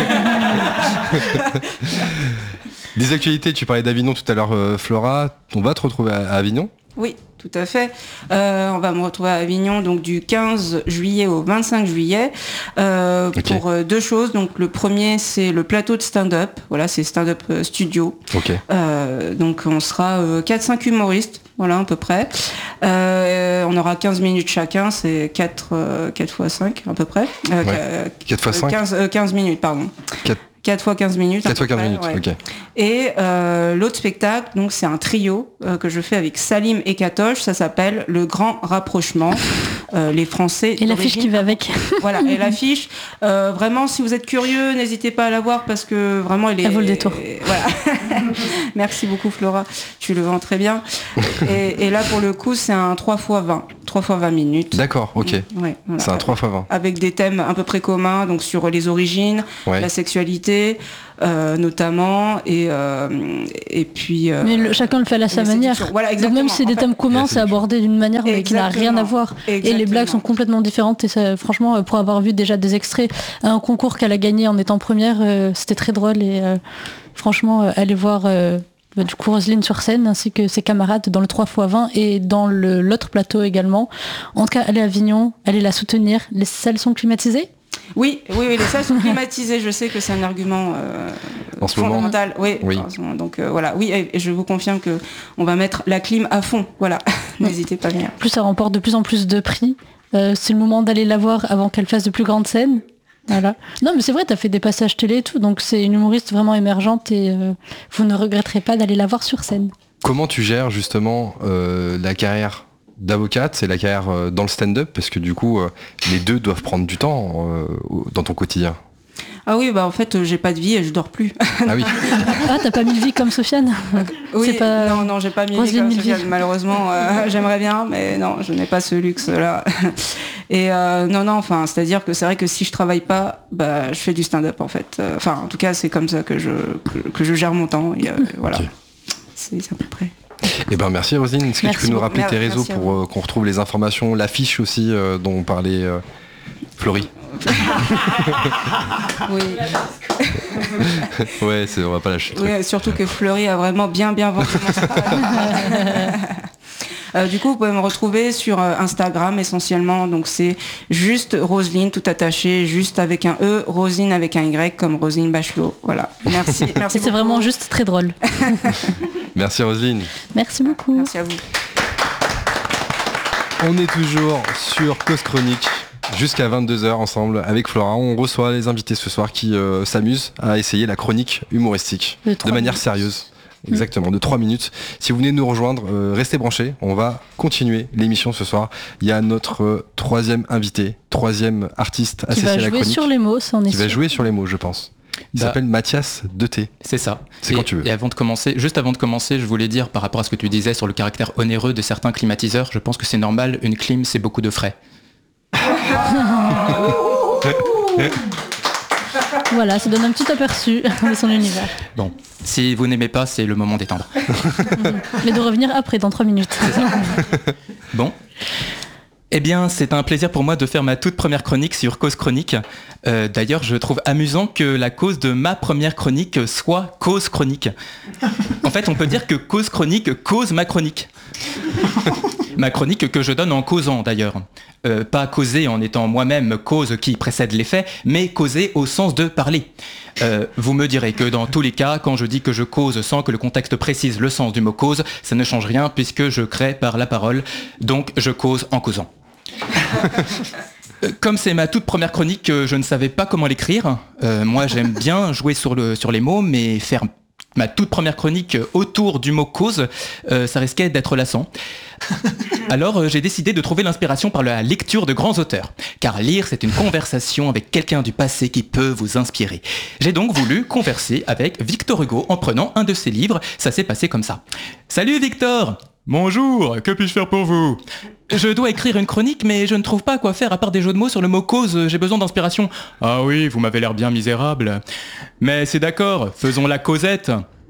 Des actualités, tu parlais d'Avignon tout à l'heure, euh, Flora. On va te retrouver à, à Avignon. Oui, tout à fait. Euh, on va me retrouver à Avignon donc du quinze juillet au vingt-cinq juillet euh, Ok. pour euh, deux choses. Donc le premier, c'est le plateau de stand-up. Voilà, c'est stand-up euh, studio. Ok. Euh, donc on sera euh, quatre cinq humoristes, voilà à peu près. Euh, on aura quinze minutes chacun, c'est quatre, euh, quatre fois cinq à peu près. Euh, Ouais. quatre fois euh, cinq. quinze, euh, quinze minutes, pardon. quatre quatre fois quinze minutes. à quatre fois peu quinze près, minutes. ouais. Ok. Et euh, l'autre spectacle, donc c'est un trio euh, que je fais avec Salim et Katoche, ça s'appelle Le Grand Rapprochement. euh, les Français. Et l'affiche qui va avec. Voilà, et l'affiche. Euh, vraiment, si vous êtes curieux, n'hésitez pas à la voir parce que vraiment, elle est. Elle vaut le détour. Et, voilà. Merci beaucoup, Flora. Tu le vends très bien. Et, et là, pour le coup, c'est un trois fois vingt. trois fois vingt minutes. D'accord, ok. Ouais, voilà. C'est un trois fois vingt. Avec des thèmes à peu près communs, donc sur les origines, Ouais. la sexualité, euh, notamment, et, euh, et puis... Euh, Mais le, chacun le fait à sa la manière. séduction. Voilà, Donc exactement. même si c'est des En fait, thèmes communs, la c'est séduction. abordé d'une manière mais qui n'a rien à voir. Et les Exactement. blagues sont complètement différentes. Et ça, franchement, euh, pour avoir vu déjà des extraits à un concours qu'elle a gagné en étant première, euh, c'était très drôle. Et euh, franchement, euh, allez voir euh, bah, du coup Roselyne sur scène ainsi que ses camarades dans le trois fois vingt et dans le, l'autre plateau également. En tout cas, allez à Avignon, allez la soutenir. Les salles sont climatisées. Oui, oui, oui, les salles sont climatisées. Je sais que c'est un argument euh, En ce moment. fondamental. Oui, Oui. en ce moment. Donc euh, voilà, oui, et, et je vous confirme que on va mettre la clim à fond. Voilà, n'hésitez pas à venir. En plus, ça remporte de plus en plus de prix. Euh, c'est le moment d'aller la voir avant qu'elle fasse de plus grandes scènes. Voilà. Non, mais c'est vrai, t'as fait des passages télé et tout, donc c'est une humoriste vraiment émergente et euh, vous ne regretterez pas d'aller la voir sur scène. Comment tu gères justement euh, la carrière d'avocate et la carrière euh, dans le stand-up? Parce que du coup, euh, les deux doivent prendre du temps euh, dans ton quotidien. Ah oui, bah en fait, euh, j'ai pas de vie et je dors plus. Ah oui. Ah, t'as pas mis de vie comme Sofiane? Oui, C'est pas- non, non, j'ai pas mis Roselyne comme Milvy. Sofiane, malheureusement. euh, j'aimerais bien, mais non, je n'ai pas ce luxe-là. Et euh, non, non, enfin, c'est-à-dire que c'est vrai que si je travaille pas, bah, je fais du stand-up en fait. Euh, Enfin, en tout cas, c'est comme ça que je que, que je gère mon temps. Et, euh, voilà, Ok. c'est c'est à peu près. Eh ben merci Roselyne. Est-ce que Merci tu peux nous beaucoup. rappeler tes Merci réseaux à pour euh, qu'on retrouve les informations, l'affiche aussi euh, dont parlait euh, Florie? Oui. Ouais, c'est, on va pas lâcher le truc. Oui, surtout que Fleury a vraiment bien bien vendu mon spectacle. Euh, du coup, vous pouvez me retrouver sur euh, Instagram essentiellement. Donc c'est juste Roselyne tout attaché, juste avec un E, Roselyne avec un Y comme Roselyne Bachelot. Voilà. Merci. Merci Et c'est beaucoup. vraiment juste très drôle. Merci Roselyne. Merci beaucoup. Merci à vous. On est toujours sur Cause Chronique jusqu'à vingt-deux heures ensemble avec Flora. On reçoit les invités ce soir qui euh, s'amusent à essayer la chronique humoristique De de, trois manière minutes. sérieuse. Exactement, de trois minutes. Si vous venez nous rejoindre, euh, restez branchés. On va continuer l'émission ce soir. Il y a notre euh, troisième invité, troisième artiste Qui associé va à la jouer chronique, sur les mots, ça on est qui va sûr. jouer sur les mots, je pense. Il Bah, s'appelle Mathias Deté. C'est ça. C'est Et- quand tu veux. Et avant de commencer, juste avant de commencer, je voulais dire par rapport à ce que tu disais sur le caractère onéreux de certains climatiseurs, je pense que c'est normal, une clim c'est beaucoup de frais. Voilà, ça donne un petit aperçu de son univers. Bon, si vous n'aimez pas, c'est le moment d'étendre. Mais de revenir après, dans trois minutes. Bon. Eh bien, c'est un plaisir pour moi de faire ma toute première chronique sur Cause Chronique. Euh, d'ailleurs, je trouve amusant que la cause de ma première chronique soit Cause Chronique. En fait, on peut dire que Cause Chronique cause ma chronique. Ma chronique que je donne en causant d'ailleurs. Euh, pas causer en étant moi-même cause qui précède les faits, mais causer au sens de parler. Euh, vous me direz que dans tous les cas, quand je dis que je cause sans que le contexte précise le sens du mot cause, ça ne change rien puisque je crée par la parole, donc je cause en causant. Euh, Comme c'est ma toute première chronique, euh, je ne savais pas comment l'écrire. Euh, moi, j'aime bien jouer sur, le, sur les mots, mais faire ma toute première chronique autour du mot cause, euh, ça risquait d'être lassant. Alors euh, j'ai décidé de trouver l'inspiration par la lecture de grands auteurs. Car lire, c'est une conversation avec quelqu'un du passé qui peut vous inspirer. J'ai donc voulu converser avec Victor Hugo en prenant un de ses livres. Ça s'est passé comme ça. Salut Victor! Bonjour, que puis-je faire pour vous? Je dois écrire une chronique, mais je ne trouve pas quoi faire à part des jeux de mots sur le mot cause, j'ai besoin d'inspiration. Ah oui, vous m'avez l'air bien misérable. Mais c'est d'accord, faisons la causette.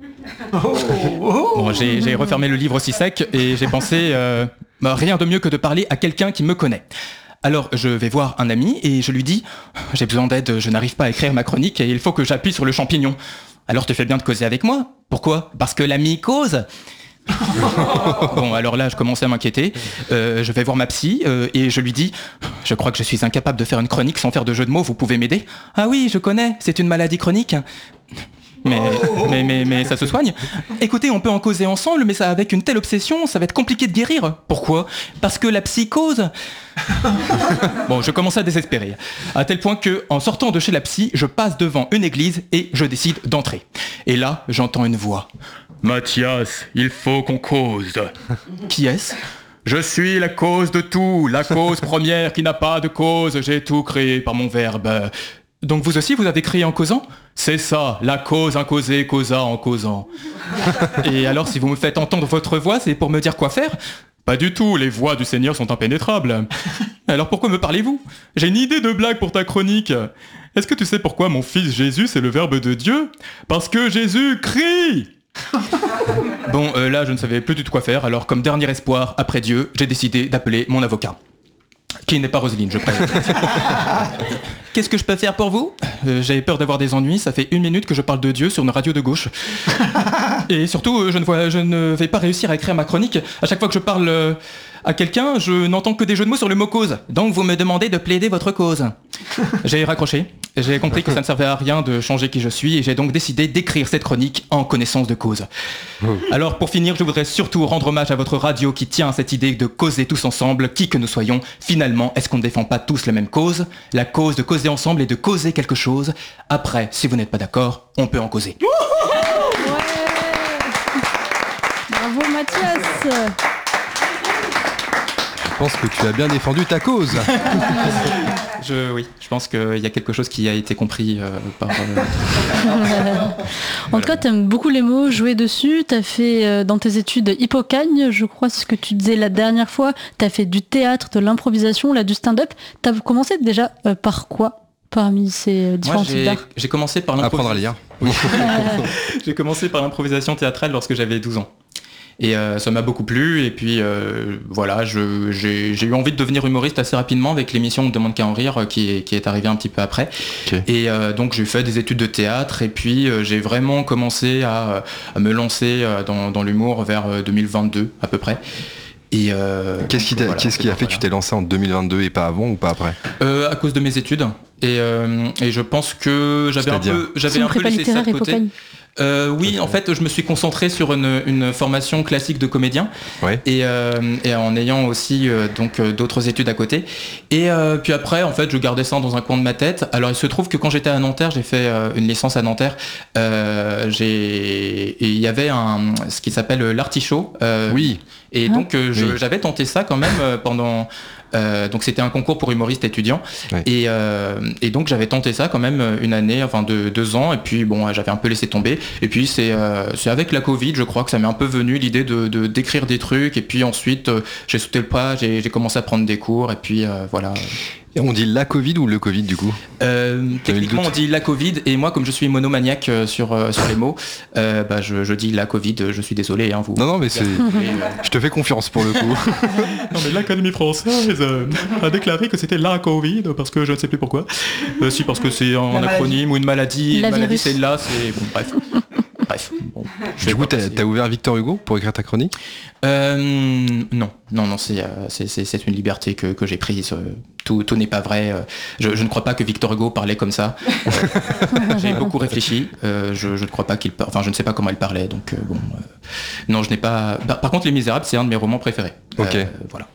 Bon, j'ai, j'ai refermé le livre aussi sec et j'ai pensé, euh, bah, rien de mieux que de parler à quelqu'un qui me connaît. Alors je vais voir un ami et je lui dis, j'ai besoin d'aide, je n'arrive pas à écrire ma chronique et il faut que j'appuie sur le champignon. Alors tu fais bien de causer avec moi. Pourquoi? Parce que l'ami cause. Bon, alors là, je commence à m'inquiéter. Euh, je vais voir ma psy euh, et je lui dis « Je crois que je suis incapable de faire une chronique sans faire de jeu de mots, vous pouvez m'aider ?»« Ah oui, je connais, c'est une maladie chronique. » Mais, mais, mais, mais ça se soigne. Écoutez, on peut en causer ensemble, mais ça avec une telle obsession, ça va être compliqué de guérir. Pourquoi? Parce que la psychose. Bon, je commence à désespérer. À tel point que, en sortant de chez la psy, je passe devant une église et je décide d'entrer. Et là, j'entends une voix. Mathias, il faut qu'on cause. Qui est-ce? Je suis la cause de tout, la cause première qui n'a pas de cause, j'ai tout créé par mon verbe. Donc vous aussi, vous avez créé en causant ? C'est ça, la cause incausée causa en causant. Et alors, si vous me faites entendre votre voix, c'est pour me dire quoi faire ? Pas du tout, les voix du Seigneur sont impénétrables. Alors pourquoi me parlez-vous ? J'ai une idée de blague pour ta chronique. Est-ce que tu sais pourquoi mon fils Jésus, c'est le verbe de Dieu ? Parce que Jésus crie ! Bon, euh, là, je ne savais plus du tout quoi faire, alors comme dernier espoir, après Dieu, j'ai décidé d'appeler mon avocat. Qui n'est pas Roselyne, je préfère. Qu'est-ce que je peux faire pour vous ? euh, J'avais peur d'avoir des ennuis, ça fait une minute que je parle de Dieu sur une radio de gauche. Et surtout, euh, je, ne vois, je ne vais pas réussir à écrire ma chronique. À chaque fois que je parle euh, à quelqu'un, je n'entends que des jeux de mots sur le mot cause. Donc vous me demandez de plaider votre cause. J'ai raccroché, j'ai compris que ça ne servait à rien de changer qui je suis, et j'ai donc décidé d'écrire cette chronique en connaissance de cause. Alors pour finir, je voudrais surtout rendre hommage à votre radio qui tient à cette idée de causer tous ensemble, qui que nous soyons. Finalement, est-ce qu'on ne défend pas tous la même cause ? La cause de causer ensemble et de causer quelque chose. Après, si vous n'êtes pas d'accord, on peut en causer. Ouais. Bravo Mathias. Je pense que tu as bien défendu ta cause. Je, oui, je pense qu'il y a quelque chose qui a été compris euh, par... Euh... En tout cas, tu aimes beaucoup les mots, jouer dessus. Tu as fait euh, dans tes études Hippocagne, je crois, c'est ce que tu disais la dernière fois. Tu as fait du théâtre, de l'improvisation, là, du stand-up. Tu as commencé déjà euh, par quoi parmi ces différents Moi, types j'ai, d'art ? j'ai commencé par Apprendre à l'improvisation. lire. J'ai commencé par l'improvisation théâtrale lorsque j'avais douze ans. Et euh, ça m'a beaucoup plu, et puis euh, voilà, je, j'ai, j'ai eu envie de devenir humoriste assez rapidement avec l'émission On ne demande qu'à en rire qui est, qui est arrivée un petit peu après. Okay. Et euh, donc j'ai fait des études de théâtre, et puis euh, j'ai vraiment commencé à, à me lancer dans, dans l'humour vers deux mille vingt-deux à peu près. Et euh, qu'est-ce qui, voilà, qu'est-ce qui a fait voilà. que tu t'es lancé en deux mille vingt-deux et pas avant ou pas après ? euh, À cause de mes études, et, euh, et je pense que j'avais un peu, j'avais un peu laissé ça de côté. Euh, oui, en fait, je me suis concentré sur une, une formation classique de comédien, ouais. et, euh, et en ayant aussi euh, donc euh, d'autres études à côté. Et euh, puis après, en fait, je gardais ça dans un coin de ma tête. Alors, il se trouve que quand j'étais à Nanterre, j'ai fait euh, une licence à Nanterre. Euh, j'ai, et il y avait un ce qui s'appelle l'artichaut. Euh, oui. Et ah. donc, euh, je, oui. j'avais tenté ça quand même euh, pendant. Euh, donc c'était un concours pour humoristes étudiants, oui. et, euh, et donc j'avais tenté ça quand même une année, enfin de, deux ans, et puis bon j'avais un peu laissé tomber, et puis c'est, euh, c'est avec la Covid je crois que ça m'est un peu venu l'idée de, de, d'écrire des trucs, et puis ensuite euh, j'ai sauté le pas, j'ai, j'ai commencé à prendre des cours, et puis euh, voilà. Et on dit la Covid ou le Covid du coup ? euh, Techniquement on dit la Covid, et moi comme je suis monomaniaque euh, sur, euh, sur les mots, euh, bah, je, je dis la Covid, je suis désolé. Hein, vous. Non non mais c'est... je te fais confiance pour le coup. Non mais l'Académie française euh, a déclaré que c'était la Covid, parce que je ne sais plus pourquoi. Euh, si parce que c'est un la acronyme maladie. Ou une maladie, la une maladie virus. C'est là, c'est... Bon bref. Bref. Bon, du coup, t'as, t'as ouvert Victor Hugo pour écrire ta chronique ? euh, Non, non, non, c'est, c'est, c'est, c'est une liberté que, que j'ai prise. Tout, tout n'est pas vrai. Je, je ne crois pas que Victor Hugo parlait comme ça. J'ai beaucoup réfléchi. Euh, je, je ne crois pas qu'il, par... enfin, je ne sais pas comment il parlait. Donc euh, bon, euh... non, je n'ai pas. Par contre, Les Misérables, c'est un de mes romans préférés. Ok. Euh, voilà.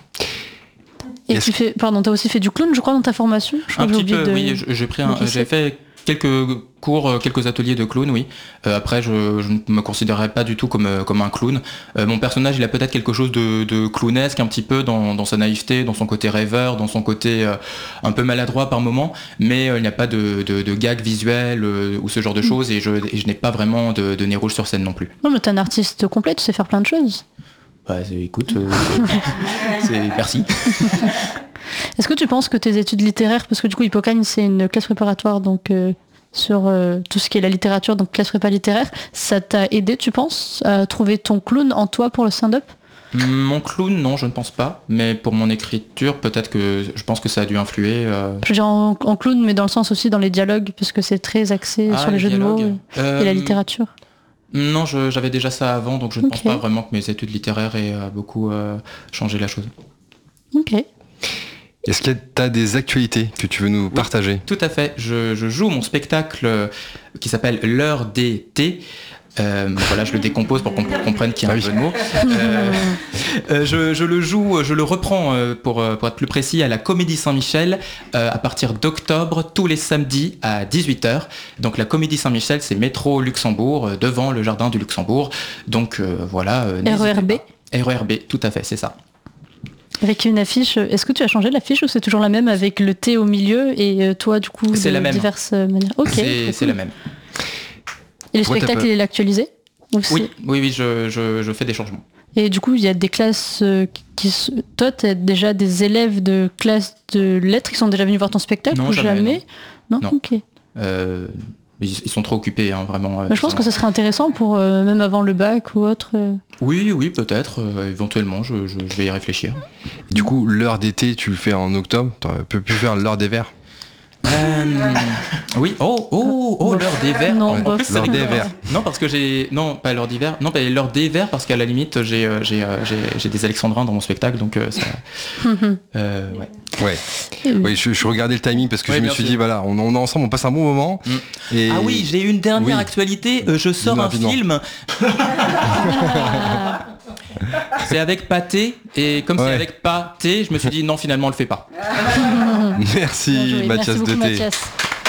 Et tu fais, pardon, t'as aussi fait du clown, je crois, dans ta formation ? Je crois un que petit j'ai peu, de... oui. J'ai pris, un, j'ai fait. Quelques cours, quelques ateliers de clown, oui. Euh, après, je, je ne me considérais pas du tout comme, comme un clown. Euh, mon personnage, il a peut-être quelque chose de, de clownesque, un petit peu dans, dans sa naïveté, dans son côté rêveur, dans son côté euh, un peu maladroit par moment, mais euh, il n'y a pas de, de, de gag visuel euh, ou ce genre de choses, et je, et je n'ai pas vraiment de, de nez rouge sur scène non plus. Non, mais t'es un artiste complet, tu sais faire plein de choses. Bah, écoute, euh, c'est... merci. Est-ce que tu penses que tes études littéraires, parce que du coup Hippocagne c'est une classe préparatoire donc euh, sur euh, tout ce qui est la littérature, donc classe prépa littéraire, ça t'a aidé tu penses à trouver ton clown en toi pour le stand-up ? Mon clown, non, je ne pense pas, mais pour mon écriture, peut-être que je pense que ça a dû influer. Euh... Je veux dire en, en clown, mais dans le sens aussi dans les dialogues, parce que c'est très axé ah, sur les, les jeux dialogues. de mots euh... et la littérature. Non, je, j'avais déjà ça avant, donc je ne okay. pense pas vraiment que mes études littéraires aient euh, beaucoup euh, changé la chose. Ok. Est-ce que tu as des actualités que tu veux nous oui, partager ? Tout à fait. Je, je joue mon spectacle qui s'appelle L'heure des thés. Euh, voilà, je le décompose pour qu'on comprenne qu'il y a un jeu de mots. Euh, euh, je, je le joue, je le reprends euh, pour, pour être plus précis à la Comédie Saint-Michel euh, à partir d'octobre, tous les samedis à dix-huit heures. Donc la Comédie Saint-Michel, c'est métro Luxembourg, euh, devant le jardin du Luxembourg. Donc euh, voilà. Euh, R E R B. R E R B, tout à fait, c'est ça. Avec une affiche, est-ce que tu as changé l'affiche ou c'est toujours la même avec le thé au milieu et euh, toi du coup C'est de la même. diverses manières. Ok. C'est, trop c'est cool. la même. Et le Ouais, spectacle t'as pas- il est actualisé aussi. Oui, oui, oui, je, je, je fais des changements. Et du coup, il y a des classes euh, qui... se- Toi, tu as déjà des élèves de classe de lettres qui sont déjà venus voir ton spectacle Non, ou jamais, jamais Non, Non. ok. Euh, ils, ils sont trop occupés, hein, vraiment. euh, Bah, je pense ils que sont- ça serait intéressant pour euh, même avant le bac ou autre. euh. Oui, oui, peut-être. euh, éventuellement, je, je, je vais y réfléchir. Et du coup, l'heure d'été, tu le fais en octobre. Tu peux plus faire l'heure des verts. Euh, oui. Oh, oh, oh, l'heure des verts. Non, Ouais, bof, plus, c'est l'heure des rigolo. verts. Non, parce que j'ai... Non, pas l'heure d'hiver. Non, pas l'heure des verts, parce qu'à la limite, j'ai, euh, j'ai, euh, j'ai, j'ai des alexandrins dans mon spectacle, donc euh, ça... euh, ouais. Ouais. Oui, je, je regardais le timing parce que Ouais, je me bien suis sûr. dit, voilà, on, on est ensemble, on passe un bon moment. Mm. Et... Ah oui, j'ai une dernière Oui. actualité. Euh, je sors Dis-nous un rapidement. film. C'est avec Pâté, et comme Ouais. c'est avec Pâté, je me suis dit non, finalement, on le fait pas. Merci Bien joué. Mathias Merci beaucoup, Deté. Mathias.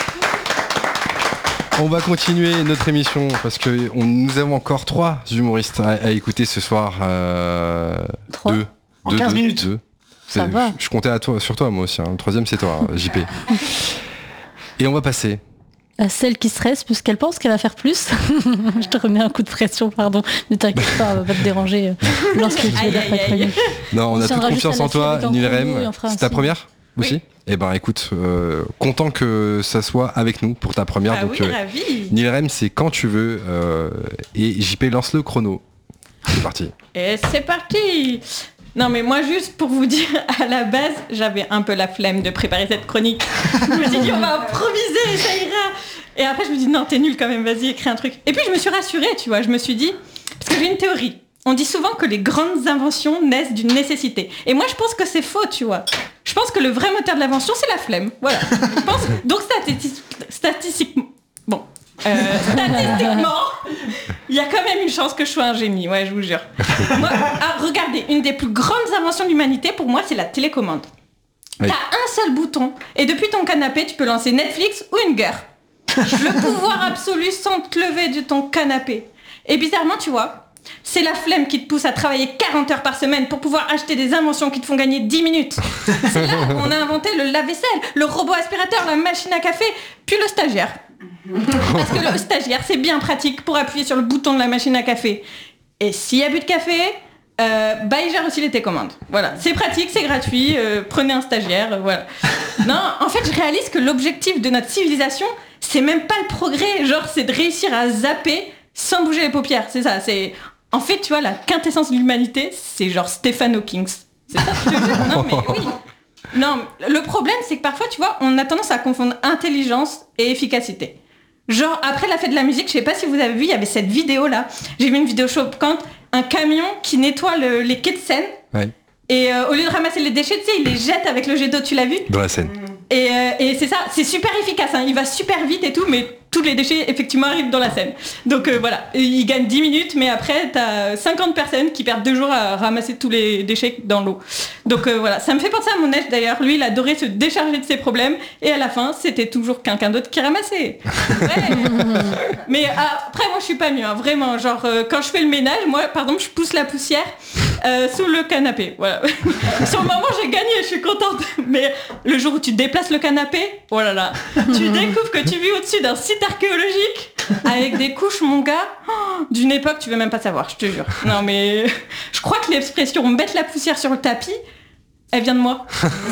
On va continuer notre émission parce que on, nous avons encore trois humoristes à, à écouter ce soir. Euh, Trois deux. En Deux, quinze deux, minutes. deux. Ça C'est- va. Je, je comptais à toi, sur toi moi aussi. hein. Le troisième c'est toi, J P. Et on va passer. À celle qui stresse puisqu'elle pense qu'elle va faire plus. Je te remets un coup de pression, pardon. Ne t'inquiète pas, on va pas te déranger euh, lorsque tu vas Aïe, dire aïe, ta aïe. chronique. Non, on, On a toute tiendra juste confiance à en la suite toi, avec un Nilrem. chrono et on fera C'est un ta signe. première aussi. Eh ben écoute, euh, content que ça soit avec nous pour ta première. Ah donc oui, euh, ravi. Nilrem, c'est quand tu veux. euh, et J P lance le chrono. C'est parti. Et c'est parti. Non mais moi juste pour vous dire, à la base, j'avais un peu la flemme de préparer cette chronique. Je me suis dit on va improviser, ça ira. Et après je me dis non t'es nul quand même, vas-y écris un truc. Et puis je me suis rassurée, tu vois, je me suis dit, parce que j'ai une théorie. On dit souvent que les grandes inventions naissent d'une nécessité. Et moi je pense que c'est faux, tu vois. Je pense que le vrai moteur de l'invention c'est la flemme. Voilà. Je pense, donc statistique, statistiquement... Bon. Euh, statistiquement, il y a quand même une chance que je sois un génie, ouais, je vous jure. Moi, ah, regardez, une des plus grandes inventions de l'humanité, pour moi, c'est la télécommande. Oui. T'as un seul bouton, et depuis ton canapé, tu peux lancer Netflix ou une guerre. Le pouvoir absolu sans te lever de ton canapé. Et bizarrement, tu vois, c'est la flemme qui te pousse à travailler quarante heures par semaine pour pouvoir acheter des inventions qui te font gagner dix minutes. C'est là qu'on a inventé le lave-vaisselle, le robot aspirateur, la machine à café, puis le stagiaire. Parce que le stagiaire, c'est bien pratique pour appuyer sur le bouton de la machine à café. Et s'il y a plus de café, euh, bah il gère aussi les télécommandes. Voilà, c'est pratique, c'est gratuit, euh, prenez un stagiaire, euh, voilà. Non, en fait, je réalise que l'objectif de notre civilisation, c'est même pas le progrès, genre c'est de réussir à zapper sans bouger les paupières, c'est ça, c'est... En fait, tu vois, la quintessence de l'humanité, c'est genre Stephen Hawking. C'est ça, je te jure. Non, mais oui. Non, le problème, c'est que parfois, tu vois, on a tendance à confondre intelligence et efficacité. Genre, après la fête de la musique, je sais pas si vous avez vu, il y avait cette vidéo-là. J'ai vu une vidéo choquante, un camion qui nettoie le- les quais de Seine. Ouais. Et euh, au lieu de ramasser les déchets, tu sais, il les jette avec le jet d'eau, tu l'as vu ? Dans la scène. Et, euh, et c'est ça, c'est super efficace, hein. Il va super vite et tout, mais tous les déchets effectivement arrivent dans la Seine. Donc euh, voilà, et il gagne dix minutes, mais après t'as cinquante personnes qui perdent deux jours à ramasser tous les déchets dans l'eau. Donc euh, voilà, ça me fait penser à mon ex d'ailleurs, lui il adorait se décharger de ses problèmes, et à la fin c'était toujours quelqu'un d'autre qui ramassait. Ouais. Mais après moi je suis pas mieux, hein, vraiment, genre euh, quand je fais le ménage, moi par exemple je pousse la poussière euh, sous le canapé, voilà. Sur le moment j'ai gagné, je suis contente, mais le jour où tu déplaces le canapé, oh là là, tu découvres que tu vis au-dessus d'un site archéologique avec des couches, mon gars, oh, d'une époque tu veux même pas savoir, je te jure. Non mais je crois que l'expression mettre la poussière sur le tapis, elle vient de moi.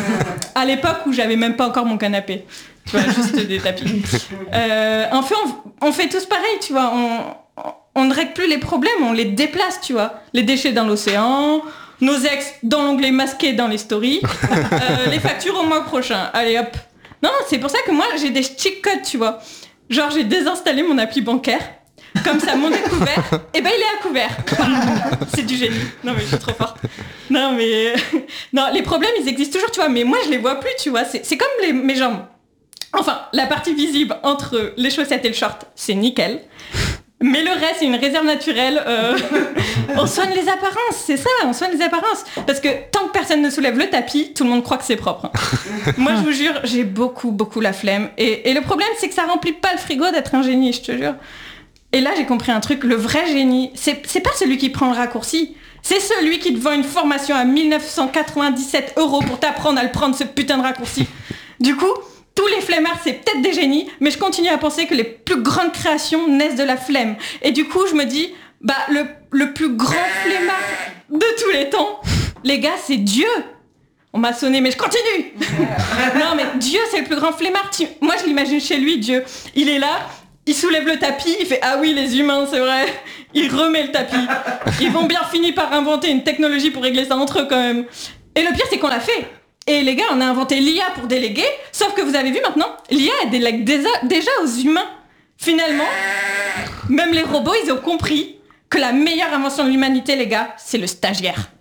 À l'époque où j'avais même pas encore mon canapé, tu vois, juste des tapis. Euh, en fait, on, on fait tous pareil, tu vois, on, on ne règle plus les problèmes, on les déplace, tu vois. Les déchets dans l'océan, nos ex dans l'onglet masqué dans les stories, euh, les factures au mois prochain. Allez hop. Non, c'est pour ça que moi j'ai des cheat codes, tu vois. Genre j'ai désinstallé mon appli bancaire. Comme ça, mon découvert, et ben il est à couvert. C'est du génie. Non mais je suis trop forte. Non mais non, les problèmes ils existent toujours, tu vois. Mais moi je les vois plus, tu vois. C'est, c'est comme les, mes jambes. Enfin, la partie visible entre les chaussettes et le short, c'est nickel. Mais le reste, c'est une réserve naturelle. Euh... on soigne les apparences, c'est ça, on soigne les apparences. Parce que tant que personne ne soulève le tapis, tout le monde croit que c'est propre. Moi, je vous jure, j'ai beaucoup, beaucoup la flemme. Et, et le problème, c'est que ça remplit pas le frigo d'être un génie, je te jure. Et là, j'ai compris un truc, le vrai génie, c'est, c'est pas celui qui prend le raccourci, C'est celui qui te vend une formation à mille neuf cent quatre-vingt-dix-sept euros pour t'apprendre à le prendre, ce putain de raccourci. Du coup, tous les flemmards, c'est peut-être des génies, mais je continue à penser que les plus grandes créations naissent de la flemme. Et du coup, je me dis, bah, le, le plus grand flemmard de tous les temps, les gars, c'est Dieu. On m'a sonné, mais je continue. Non, mais Dieu, c'est le plus grand flemmard. Moi, je l'imagine chez lui, Dieu. Il est là, il soulève le tapis, il fait « Ah oui, les humains, c'est vrai !» Il remet le tapis. Ils vont bien finir par inventer une technologie pour régler ça entre eux, quand même. Et le pire, c'est qu'on l'a fait. Et les gars, on a inventé l'I A pour déléguer, sauf que vous avez vu maintenant, l'I A, elle délègue déjà, déjà aux humains. Finalement, même les robots, ils ont compris que la meilleure invention de l'humanité, les gars, c'est le stagiaire.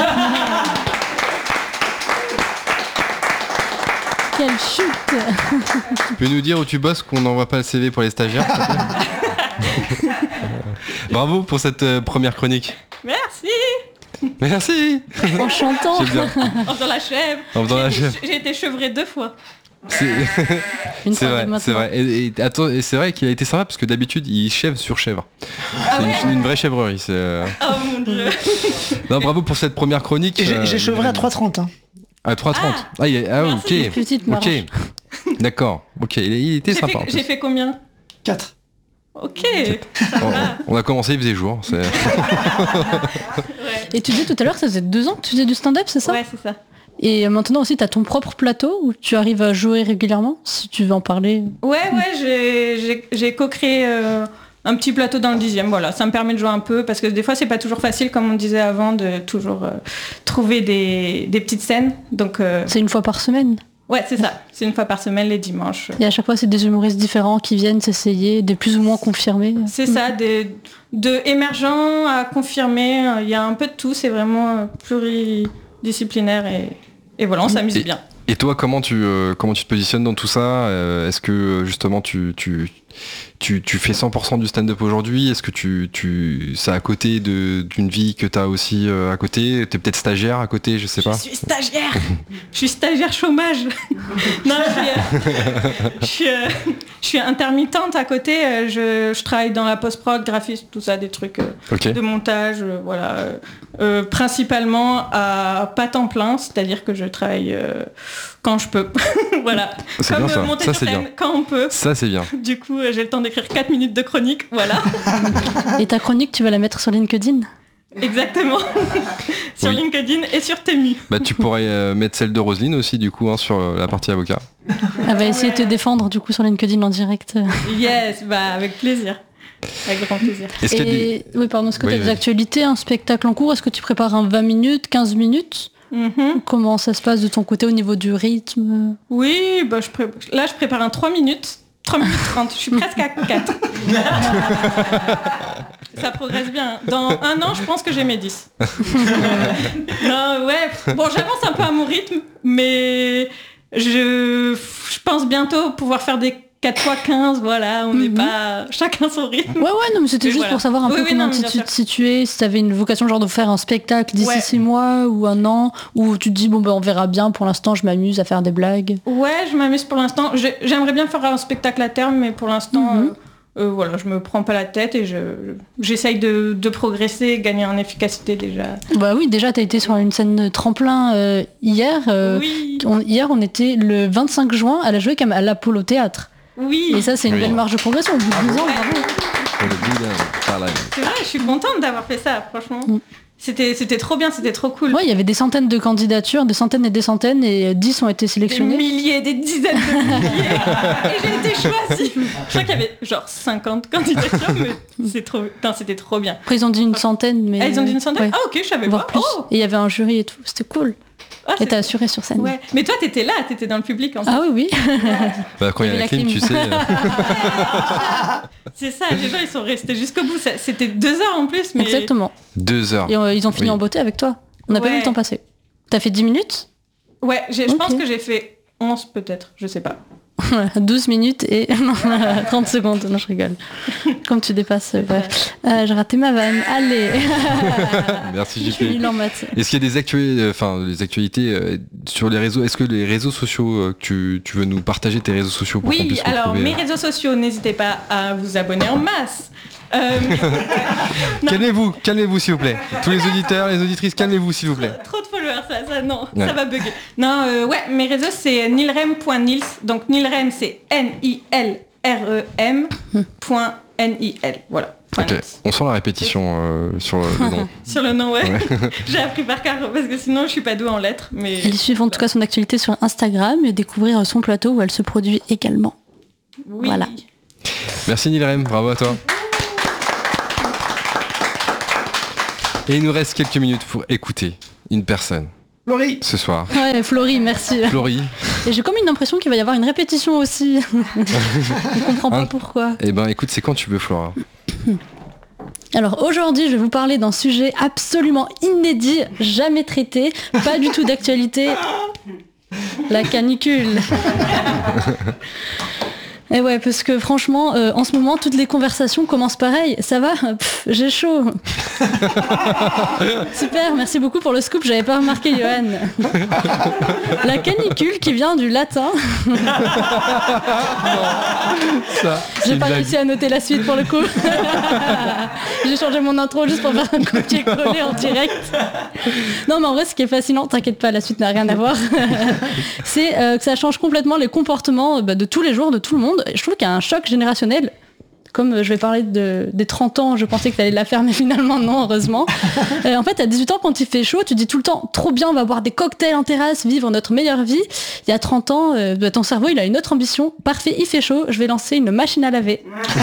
Quelle chute. Tu peux nous dire où tu bosses, qu'on n'envoie pas le C V pour les stagiaires? Bravo pour cette euh, première chronique. Merci. Merci. En chantant. J'aime bien. En faisant la chèvre. En faisant la J'ai- chèvre. J'ai été chevrée deux fois. C'est Une c'est fois vrai, dès c'est maintenant. vrai. Et, et attends, et c'est vrai qu'il a été sympa parce que d'habitude il chèvre sur chèvre. Ah c'est ouais une, une vraie chèvrerie. C'est, euh, Oh mon dieu. Non, bravo pour cette première chronique. Et J'ai euh, j'ai chevré à trois trente. Hein. À trois trente. Ah, ah, il est- ah, Merci. ok. Petite marge. Ok. D'accord. Ok. Il, il était J'ai sympa. fait, en j'ai plus. fait combien? quatre. Ok. On, on a commencé, il faisait jour. C'est... Ouais, Et tu disais tout à l'heure que ça faisait deux ans que tu faisais du stand-up, c'est ça? ouais c'est ça. Et maintenant aussi, tu as ton propre plateau où tu arrives à jouer régulièrement, si tu veux en parler. Ouais, ouais, j'ai- j'ai j'ai co-créé euh, un petit plateau dans le dixième. Voilà, ça me permet de jouer un peu parce que des fois, c'est pas toujours facile, comme on disait avant, de toujours euh, trouver des, des petites scènes. Donc, euh, C'est une fois par semaine. ouais, c'est ça. C'est une fois par semaine, les dimanches. Et à chaque fois, c'est des humoristes différents qui viennent s'essayer, des plus ou moins confirmés. C'est ça, des, de émergents à confirmer. Il y a un peu de tout. C'est vraiment euh, pluridisciplinaire et, et voilà, on s'amuse Et- bien. Et toi, comment tu, euh, comment tu te positionnes dans tout ça? Euh, Est-ce que euh, justement tu, tu, tu, tu fais cent pour cent du stand-up aujourd'hui? Est-ce que tu, tu, c'est à côté de, d'une vie que tu as aussi euh, à côté? T'es peut-être stagiaire à côté, je sais Je pas. suis stagiaire. Je suis stagiaire chômage. Non, je suis, euh, je, suis, euh, je suis intermittente à côté. euh, Je, je travaille dans la post-prod, graphisme, tout ça, des trucs euh, Ok. de montage, euh, voilà. euh, euh, principalement à pas temps plein, c'est-à-dire que je travaille euh, quand je peux. Voilà. C'est Comme bien ça. euh, monter Ça, sur c'est scène bien. quand on peut. Ça, c'est bien. Du coup, euh, j'ai le temps d'écrire quatre minutes de chronique, voilà. Et ta chronique, tu vas la mettre sur LinkedIn? Exactement. Sur Oui. LinkedIn et sur Temu. Bah, tu pourrais euh, mettre celle de Roselyne aussi, du coup, hein, sur euh, la partie avocat. Elle va essayer de te défendre du coup sur LinkedIn en direct. Yes, bah avec plaisir. Avec grand plaisir. Est-ce qu'il y a des... Et oui, pardon, est-ce que Oui, tu as des vas-y. actualités, un spectacle en cours? Est-ce que tu prépares un vingt minutes, quinze minutes? Mhm. Comment ça se passe de ton côté au niveau du rythme? Oui, bah je pré- là je prépare un trois minutes. trois minutes trente, je suis presque à quatre. Ça progresse bien. Dans un an, je pense que j'ai mes dix. Non, ouais. Bon, j'avance un peu à mon rythme, mais je, je pense bientôt pouvoir faire des quatre fois quinze, voilà, on n'est Mhm. pas chacun son rythme. Ouais, ouais, non, mais c'était Oui, juste voilà. pour savoir un Oui, peu oui, comment non, mais tu bien tu sûr. te situais, si t'avais une vocation genre de faire un spectacle d'ici Ouais. six mois ou un an, ou tu te dis bon ben on verra bien, pour l'instant je m'amuse à faire des blagues. Ouais, je m'amuse pour l'instant. J'ai- J'aimerais bien faire un spectacle à terme, mais pour l'instant, Mhm. euh, euh, voilà, je me prends pas la tête et je j'essaye de, de progresser, gagner en efficacité déjà. Bah oui, déjà t'as été sur une scène tremplin euh, hier. euh, Oui, on- hier on était le vingt-cinq juin, elle a joué comme à l'Apollo Théâtre. oui. Et ça c'est une Oui. belle marge de progression au bout de dix ans, bravo. Pour le bout d'un parallèle. C'est vrai, je suis contente d'avoir fait ça, franchement. Mm. C'était c'était trop bien, c'était trop cool. Ouais, il y avait des centaines de candidatures, des centaines et des centaines, et dix ont été Des sélectionnés. milliers, des dizaines de milliers. Et j'ai été choisie. Je crois qu'il y avait genre cinquante candidatures, mais c'est trop... Putain, c'était trop bien. Après ils ont dit une centaine, mais... Ah, ils ont dit une centaine ouais, Ah ok, je savais voire pas. plus. Oh Et il y avait un jury et tout, c'était cool. Ah, Et c'est- t'as assuré sur scène. Ouais. Mais toi, t'étais là, t'étais dans le public en fait. Ah oui, oui. Bah, quand il y a Il y la avait clim, la tu clim. sais. euh, C'est ça, les gens ils sont restés jusqu'au bout. Ça- C'était deux heures en plus, mais Exactement. deux heures. Et euh, ils ont fini Oui. en beauté avec toi. On n'a pas Ouais. vu le temps passer. T'as fait dix minutes? ouais, j'ai- je Ok. pense que j'ai fait onze peut-être, je sais pas. douze minutes et trente secondes. Non, je rigole. Comme tu dépasses, euh, bref. Euh, j'ai raté ma vanne. Allez. Merci Je suis J P. nulle en maths. Est-ce qu'il y a des actualités, enfin des actualités euh, sur les réseaux? Est-ce que les réseaux sociaux, euh, que tu, tu veux nous partager tes réseaux sociaux pour qu'on Oui, puisse alors retrouver, mes euh, réseaux sociaux, n'hésitez pas à vous abonner en masse. Euh, Calmez-vous, calmez-vous s'il vous plaît. Tous les auditeurs, les auditrices, calmez-vous s'il vous plaît. Trop de followers, ça, ça non, Ouais. ça va bugger. Non, euh, ouais, mes réseaux c'est nilrem point nils. Donc Nilrem c'est N I L R E M point N I L. Voilà. Point Ok, Nils. on sent la répétition euh, sur le, le nom. Sur le nom, ouais. J'ai appris par cœur parce que sinon je suis pas douée en lettres. Mais Elle suit en tout cas son actualité sur Instagram et découvrir son plateau où elle se produit également. oui. Voilà. Merci Nilrem, bravo à toi. Et il nous reste quelques minutes pour écouter une personne Laurie. ce soir. Ouais, Florie, merci. Florie, Et j'ai comme une impression qu'il va y avoir une répétition aussi. Je comprends pas Hein pourquoi. eh ben écoute, c'est quand tu veux Flora. Alors aujourd'hui, je vais vous parler d'un sujet absolument inédit, jamais traité, pas du tout d'actualité. La canicule. Et ouais, parce que franchement, euh, en ce moment, toutes les conversations commencent pareil. Ça va? Pff, j'ai chaud. Super, merci beaucoup pour le scoop, j'avais pas remarqué, Johan. La canicule qui vient du latin. Ça, c'est J'ai une pas blague. réussi à noter la suite pour le coup. J'ai changé mon intro juste pour faire un copier-coller en direct. Non mais en vrai ce qui est fascinant, t'inquiète pas, la suite n'a rien à voir. C'est euh, que ça change complètement les comportements bah, de tous les jours, de tout le monde. Et je trouve qu'il y a un choc générationnel. Comme euh, je vais parler de, des trente ans, je pensais que t'allais la faire, mais finalement non, heureusement. Euh, en fait, à dix-huit ans, quand il fait chaud, tu dis tout le temps, trop bien, on va boire des cocktails en terrasse, vivre notre meilleure vie. Il y a trente ans, euh, bah, ton cerveau, il a une autre ambition. Parfait, il fait chaud, je vais lancer une machine à laver.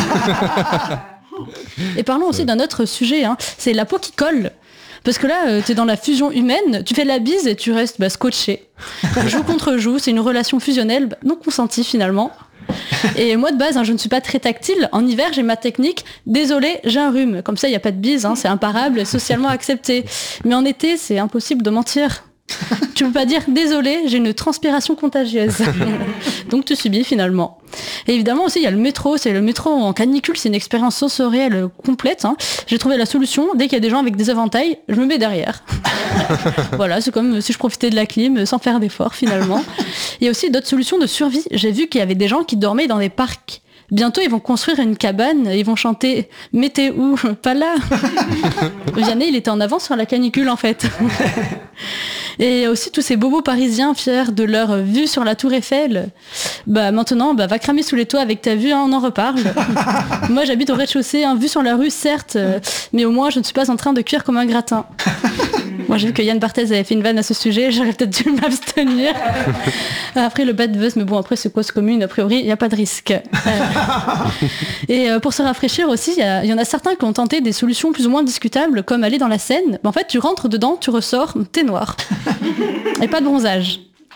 Et parlons aussi d'un autre sujet, hein, c'est la peau qui colle. Parce que là, euh, t'es dans la fusion humaine, tu fais la bise et tu restes bah, scotché. Joue contre joue, c'est une relation fusionnelle, bah, non consentie finalement. Et moi de base, hein, je ne suis pas très tactile. En hiver, j'ai ma technique. Désolé, j'ai un rhume. Comme ça, il n'y a pas de bise, hein, c'est imparable et socialement accepté. Mais en été, c'est impossible de mentir. Tu peux pas dire désolé, j'ai une transpiration contagieuse. Donc tu subis finalement. Et évidemment aussi il y a le métro, c'est le métro en canicule, c'est une expérience sensorielle complète. Hein. J'ai trouvé la solution, dès qu'il y a des gens avec des éventails, je me mets derrière. Voilà, c'est comme si je profitais de la clim sans faire d'effort finalement. Il y a aussi d'autres solutions de survie. J'ai vu qu'il y avait des gens qui dormaient dans des parcs. Bientôt, ils vont construire une cabane, ils vont chanter « Mais t'es où ? Pas là !» Vianney, il était en avance sur la canicule, en fait. Et aussi tous ces bobos parisiens fiers de leur vue sur la Tour Eiffel. Bah maintenant, bah, va cramer sous les toits avec ta vue, hein, on en reparle. Moi, j'habite au rez-de-chaussée, hein, vue sur la rue, certes, euh, mais au moins, je ne suis pas en train de cuire comme un gratin. Moi, j'ai vu que Yann Barthès avait fait une vanne à ce sujet, j'aurais peut-être dû m'abstenir. Après, le bad buzz, mais bon, après, c'est cause commune, a priori, il n'y a pas de risque. Euh, Et euh, pour se rafraîchir aussi, il y, y en a certains qui ont tenté des solutions plus ou moins discutables, comme aller dans la Seine. Mais en fait, tu rentres dedans, tu ressors, t'es noir. Et pas de bronzage.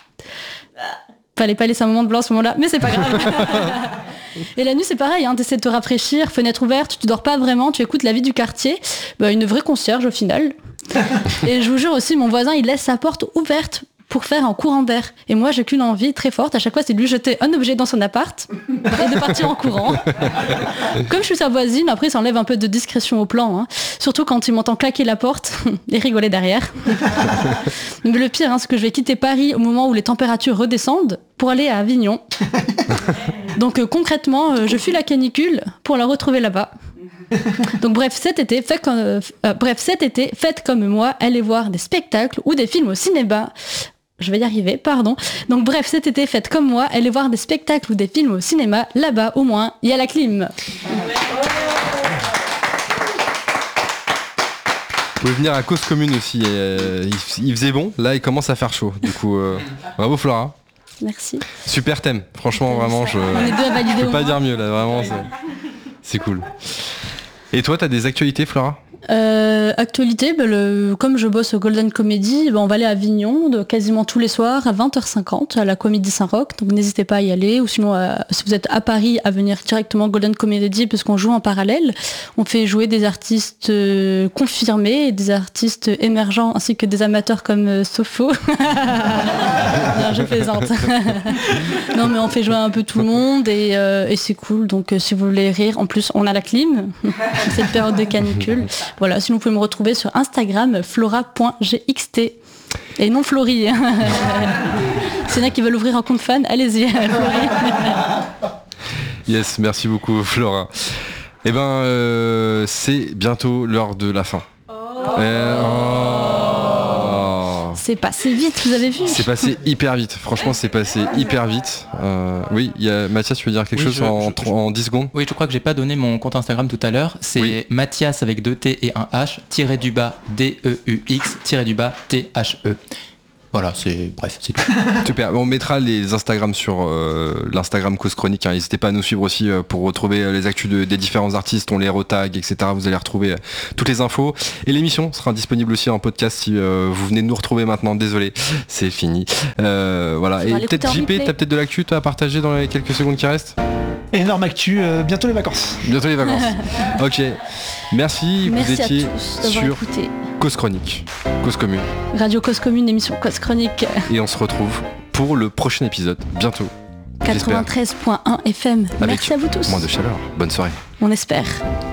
Fallait pas laisser un moment de blanc à ce moment-là, mais c'est pas grave. Et la nuit, c'est pareil, hein, t'essaies de te rafraîchir, fenêtre ouverte, tu dors pas vraiment, tu écoutes la vie du quartier. Bah, une vraie concierge au final. Et je vous jure aussi, mon voisin, il laisse sa porte ouverte pour faire un courant d'air. Et moi, j'ai qu'une envie très forte, à chaque fois, c'est de lui jeter un objet dans son appart et de partir en courant. Comme je suis sa voisine, après, ça enlève un peu de discrétion au plan. Hein. Surtout quand il m'entend claquer la porte et rigoler derrière. Mais le pire, hein, c'est que je vais quitter Paris au moment où les températures redescendent pour aller à Avignon. Donc euh, concrètement, euh, je fuis la canicule pour la retrouver là-bas. Donc bref, cet été, faites comme, euh, euh, bref, cet été, faites comme moi, allez voir des spectacles ou des films au cinéma. Je vais y arriver, pardon. Donc bref, cet été, faites comme moi, allez voir des spectacles ou des films au cinéma. Là-bas, au moins, il y a la clim. Vous pouvez venir à Cause Commune aussi. euh, il, il faisait bon, là il commence à faire chaud. Du coup, euh, bravo Flora. Merci. Super thème. Franchement, vraiment, je On est deux à valider je peux au pas moins. dire mieux là. Vraiment, c'est, c'est cool. Et toi, t'as des actualités, Flora ? Euh, actualité, bah, le, comme je bosse au Golden Comedy, bah, on va aller à Avignon de, quasiment tous les soirs à vingt heures cinquante à la Comédie Saint-Roch, donc n'hésitez pas à y aller, ou sinon euh, si vous êtes à Paris, à venir directement au Golden Comedy parce qu'on joue en parallèle. On fait jouer des artistes euh, confirmés, des artistes émergents ainsi que des amateurs comme euh, Sopho. Non, je plaisante. Non mais on fait jouer un peu tout le monde et, euh, et c'est cool, donc euh, si vous voulez rire, en plus on a la clim, cette période de canicule. Voilà, sinon vous pouvez me retrouver sur Instagram, flora point g x t. Et non Florie. C'est là qui veulent ouvrir un compte fan, allez-y, Florie. Yes, merci beaucoup Flora. Eh ben, euh, c'est bientôt l'heure de la fin. Oh. Euh, oh. C'est passé vite, vous avez vu? C'est passé hyper vite. Franchement, c'est passé hyper vite. Euh, oui, il y a Mathias, tu veux dire quelque Oui, chose je- en, je- en dix secondes? Oui, je crois que j'ai pas donné mon compte Instagram tout à l'heure. C'est Oui. Mathias avec deux T et un H, tiré du bas D E U X, tiré du bas T H E. Voilà, c'est bref, c'est tout. Super. On mettra les Instagram sur euh, l'Instagram Cause Chronique. Hein. N'hésitez pas à nous suivre aussi euh, pour retrouver euh, les actus de- des différents artistes. On les retag, et cetera. Vous allez retrouver euh, toutes les infos. Et l'émission sera disponible aussi en podcast si euh, vous venez de nous retrouver maintenant. Désolé, c'est fini. Euh, voilà. Faudra Et l'écouter peut-être en J P, replay. t'as peut-être de l'actu toi, à partager dans les quelques secondes qui restent? Énorme actu, euh, bientôt les vacances. Bientôt les vacances. Ok. Merci. Merci vous à étiez tous d'avoir sur écouté. Cause Chronique, Cause Commune. Radio Cause Commune, émission Cause Chronique, Et on se retrouve pour le prochain épisode bientôt. J'espère. quatre-vingt-treize point un F M. Avec Merci à vous tous. Moins de chaleur. Bonne soirée. On espère.